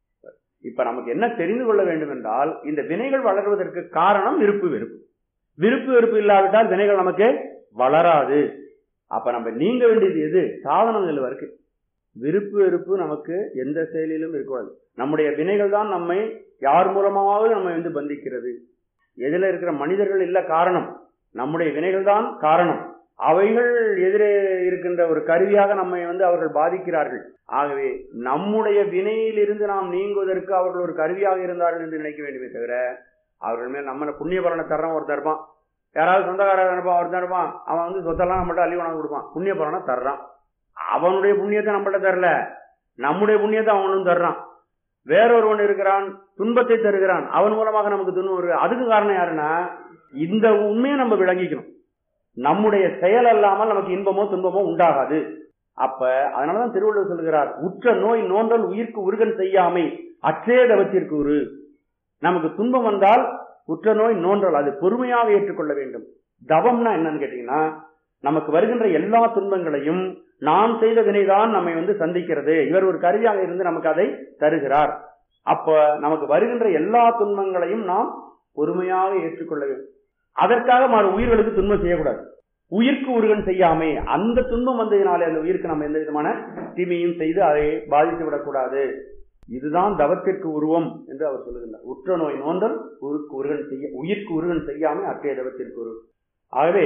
இப்ப நமக்கு என்ன தெரிந்து கொள்ள வேண்டும் என்றால், இந்த வினைகள் வளர்வதற்கு காரணம் விருப்பு வெறுப்பு. விருப்பு வெறுப்பு இல்லாவிட்டால் வினைகள் நமக்கு வளராது. அப்ப நம்ம நீங்க வேண்டியது எது? சாதனம் இதுல இருக்கு. விருப்பு வெறுப்பு நமக்கு எந்த செயலிலும் இருக்கக்கூடாது. நம்முடைய வினைகள் தான் நம்மை யார் மூலமாவது நம்மை வந்து பந்திக்கிறது. எதில் இருக்கிற மனிதர்கள் இல்ல காரணம், நம்முடைய வினைகள் தான் காரணம். அவைகள் எதிரே இருக்கின்ற ஒரு கருவியாக நம்மை வந்து அவர்கள் பாதிக்கிறார்கள். ஆகவே நம்முடைய வினையிலிருந்து நாம் நீங்குவதற்கு அவர்கள் ஒரு கருவியாக இருந்தார்கள் என்று நினைக்க வேண்டுமே தவிர, அவர்கள் மேல் நம்ம புண்ணிய பலனை தர்றோம். ஒருத்தர் இருப்பான், யாராவது சொந்தக்காரர் இருப்பான், ஒருத்தர் இருப்பான், அவன் வந்து சொத்தெல்லாம் நம்மள்ட்ட அள்ளி உணவு கொடுப்பான், புண்ணிய பலனை தர்றான். அவனுடைய புண்ணியத்தை நம்மள்ட்ட தரல, நம்முடைய புண்ணியத்தை அவனும் தர்றான். வேறொருவன் இருக்கிறான், துன்பத்தை தருகிறான், அவன் மூலமாக நமக்கு துன்பம் வருது. அதுக்கு காரணம் யாருன்னா, இந்த உண்மையை நம்ம விளங்கிக்கணும். நம்முடைய செயல் அல்லாமல் நமக்கு இன்பமோ துன்பமோ உண்டாகாது. அப்ப அதனாலதான் திருவள்ளுவர் சொல்கிறார், உற்ற நோய் நோன்றல் உயிர்க்கு உருகன் செய்யாமை அற்றே தவத்திற்கு உரு. நமக்கு துன்பம் வந்தால் உற்ற நோய் நோன்றல், அது பொறுமையாக ஏற்றுக்கொள்ள வேண்டும். தவம்னா என்னன்னு கேட்டீங்கன்னா, நமக்கு வருகின்ற எல்லா துன்பங்களையும் நாம் செய்த வினைதான் நம்மை வந்து சந்திக்கிறது. இவர் ஒரு கருவியாக இருந்து நமக்கு அதை தருகிறார். அப்ப நமக்கு வருகின்ற எல்லா துன்பங்களையும் நாம் பொறுமையாக ஏற்றுக்கொள்ள வேண்டும். அதற்காக மறு உயிர்களுக்கு துன்பம் செய்யக்கூடாது. உயிர்க்கு உருகன் செய்யாமை, அந்த துன்பம் வந்ததினாலே அந்த உயிருக்கு நம்ம எந்த விதமான தீமையும் செய்து அதை பாதித்து விடக்கூடாது. இதுதான் தவத்திற்கு உருவம் என்று அவர் சொல்லுகின்றார். உற்ற நோய் நோன்றல் உயிருக்கு உருகன் செய்ய உயிர்க்கு உருகன் செய்யாமை அற்றைய தவத்திற்கு உருவம். ஆகவே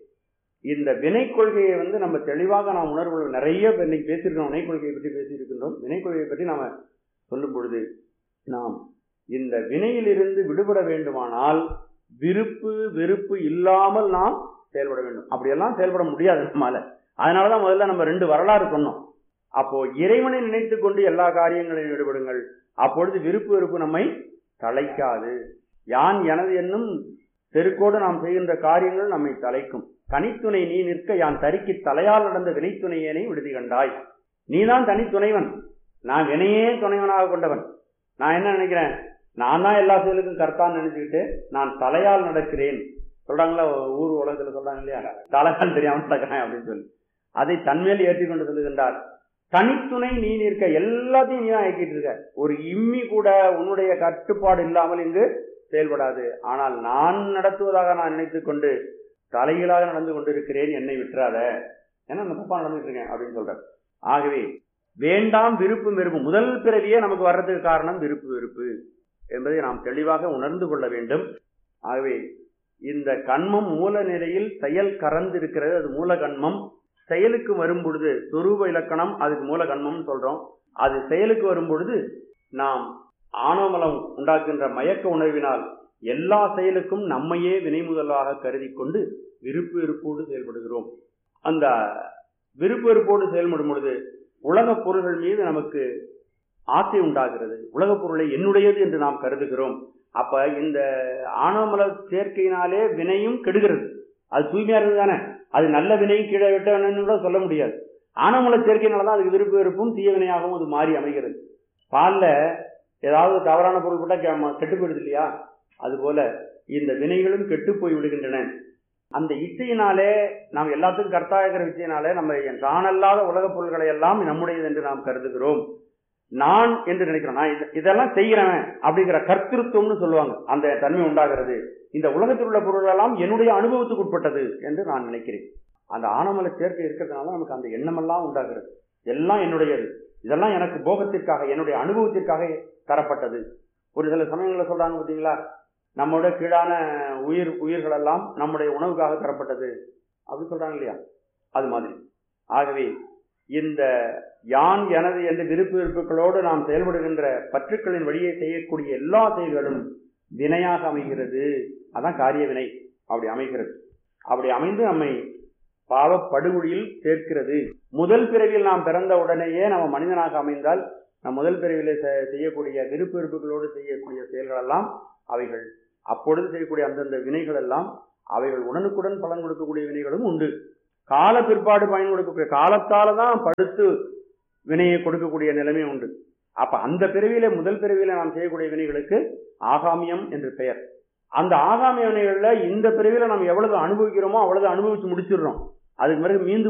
இந்த வினை கொள்கையை வந்து நம்ம தெளிவாக நாம் உணர்வு நிறைய இன்னைக்கு பேசியிருக்கோம். வினை கொள்கையை பற்றி பேசியிருக்கின்றோம். வினை கொள்கையை பற்றி நாம சொல்லும் பொழுது, நாம் இந்த வினையிலிருந்து விடுபட வேண்டுமானால் விருப்பு வெறுப்பு இல்லாமல் நாம் செயல்பட வேண்டும். அப்படியெல்லாம் செயல்பட முடியாது நம்மால. அதனாலதான் முதல்ல நம்ம ரெண்டு வரலாறு சொன்னோம். அப்போ இறைவனை நினைத்து கொண்டு எல்லா காரியங்களையும் ஈடுபடுங்கள். அப்பொழுது விருப்பு வெறுப்பு நம்மை தலைக்காது. யான் எனது என்னும் செருக்கோடு நாம் செய்கின்ற காரியங்கள் நம்மை தலைக்கும். தனித்துணை நீ நிற்க யான் தரிக்கு தலையால் நடந்த வினைத்துணையனை விடுதி கண்டாய். நீதான் தனித்துணைவன், நான் வினையே துணைவனாக கொண்டவன். நான் என்ன நினைக்கிறேன், நான் தான் எல்லா செயலுக்கும் கர்த்தான்னு நினைச்சுக்கிட்டு நான் தலையால் நடக்கிறேன். சொல்றாங்களா ஊர் உலகத்துல சொல்றாங்க இல்லையா, தலையால் தெரியாம நடக்கிறேன் அப்படின்னு சொல்லி அதை தன்மேல் ஏற்றி கொண்டு சொல்லுகின்றார். தனித்துணை நீ நிற்க, எல்லாத்தையும் நீ தான் இயக்கிட்டு இருக்க. ஒரு இம்மி கூட உன்னுடைய கட்டுப்பாடு இல்லாமல் இங்கு செயல்படாது. ஆனால் நான் நடத்துவதாக நான் நினைத்துக் கொண்டு தலைகீழாக நடந்து கொண்டிருக்கிறேன், என்னை விட்டுறாத, ஏன்னா நான் தப்பா நடந்துட்டு இருக்கேன் அப்படின்னு சொல்ற. ஆகவே வேண்டாம் விருப்பு வெறுப்பு. முதல் பிறவியே நமக்கு வர்றதுக்கு காரணம் விருப்பு வெறுப்பு என்பதை நாம் தெளிவாக உணர்ந்து கொள்ள வேண்டும். ஆகவே இந்த கண்மம் மூல நிலையில் செயல் கறந்து இருக்கிறது, அது மூல கண்மம். செயலுக்கு வரும் பொழுது சொரூப இலக்கணம், அதுக்கு மூல கண்மம் சொல்றோம். அது செயலுக்கு வரும் பொழுது நாம் ஆணவமலம் உண்டாக்குகின்ற மயக்க உணர்வினால் எல்லா செயலுக்கும் நம்மையே வினை முதலாக கருதி கொண்டு விருப்பு வெறுப்போடு செயல்படுகிறோம். அந்த விருப்பு வெறுப்போடு செயல்படும் பொழுது உலகப் பொருள்கள் மீது நமக்கு ஆசை உண்டாகிறது. உலகப் பொருளை என்னுடையது என்று நாம் கருதுகிறோம். அப்ப இந்த ஆணவமல சேர்க்கையினாலே வினையும் கெடுகிறது. அது தூய்மையா இருக்குது தானே, அது நல்ல வினையும் கீழே விட்டவன்னு கூட சொல்ல முடியாது. ஆணவமல சேர்க்கையினாலதான் அதுக்கு விருப்பு வெறுப்பும் தீய வினையாகவும் அது மாறி அமைகிறது. பால்ல ஏதாவது தவறான பொருள் போட்டா கெட்டு போயிடுது இல்லையா, அதுபோல இந்த வினைகளும் கெட்டு போய் விடுகின்றன. அந்த இச்சையினாலே நாம் எல்லாத்துக்கும் கர்த்தாகிற இச்சையினாலே நம்ம தானல்லாத உலகப் பொருள்களை எல்லாம் நம்முடையது என்று நாம் கருதுகிறோம். நான் என்று நினைக்கிறோம், நான் இதெல்லாம் செய்கிறவன் அப்படிங்கிற கர்த்திருவம்னு சொல்லுவாங்க, அந்த தன்மை உண்டாகிறது. இந்த உலகத்தில் உள்ள பொருள் எல்லாம் என்னுடைய அனுபவத்துக்கு உட்பட்டது என்று நான் நினைக்கிறேன். அந்த ஆணவமல சேர்க்கை இருக்கிறதுனால நமக்கு அந்த எண்ணமெல்லாம் உண்டாகிறது. எல்லாம் என்னுடையது, இதெல்லாம் எனக்கு போகத்திற்காக என்னுடைய அனுபவத்திற்காக தரப்பட்டது. ஒரு சில சமயங்களில் சொல்றாங்க பார்த்தீங்களா, நம்மளோட கீழான உயிர் உயிர்கள் எல்லாம் நம்முடைய உணவுக்காக தரப்பட்டது அப்படின்னு சொல்றாங்க இல்லையா, அது மாதிரி. ஆகவே இந்த யான் எனது என்ற விருப்பு விருப்புகளோடு நாம் செயல்படுகின்ற பற்றுக்களின் வழியை செய்யக்கூடிய எல்லா செயல்களும் வினையாக அமைகிறது. அதான் காரிய வினை. அப்படி அமைகிறது. அப்படி அமைந்து நம்மை பாவ படுகொழியில் சேர்க்கிறது. முதல் பிறவியில் நாம் பிறந்த உடனேயே நம்ம மனிதனாக அமைந்தால் நம் முதல் பிறவியில செய்யக்கூடிய விருப்பு விருப்புகளோடு செய்யக்கூடிய செயல்கள் எல்லாம் அவைகள் அப்பொழுது செய்யக்கூடிய அந்தந்த வினைகள் எல்லாம் அவைகள் உடனுக்குடன் பலன் கொடுக்கக்கூடிய வினைகளும் உண்டு. கால பிற்பாடு பயன் கொடுக்கக்கூடிய காலத்தால தான் படுத்து வினையை கொடுக்கக்கூடிய நிலைமை உண்டு. அப்ப அந்த பிறவியில முதல் பிறவியில நாம் செய்யக்கூடிய வினைகளுக்கு ஆகாமியம் என்று பெயர். அந்த ஆகாமிய வினைகள்ல இந்த பிறவியில நாம் எவ்வளவு அனுபவிக்கிறோமோ அவ்வளவு அனுபவிச்சு முடிச்சிடுறோம். அதுக்கு பிறகு மீந்து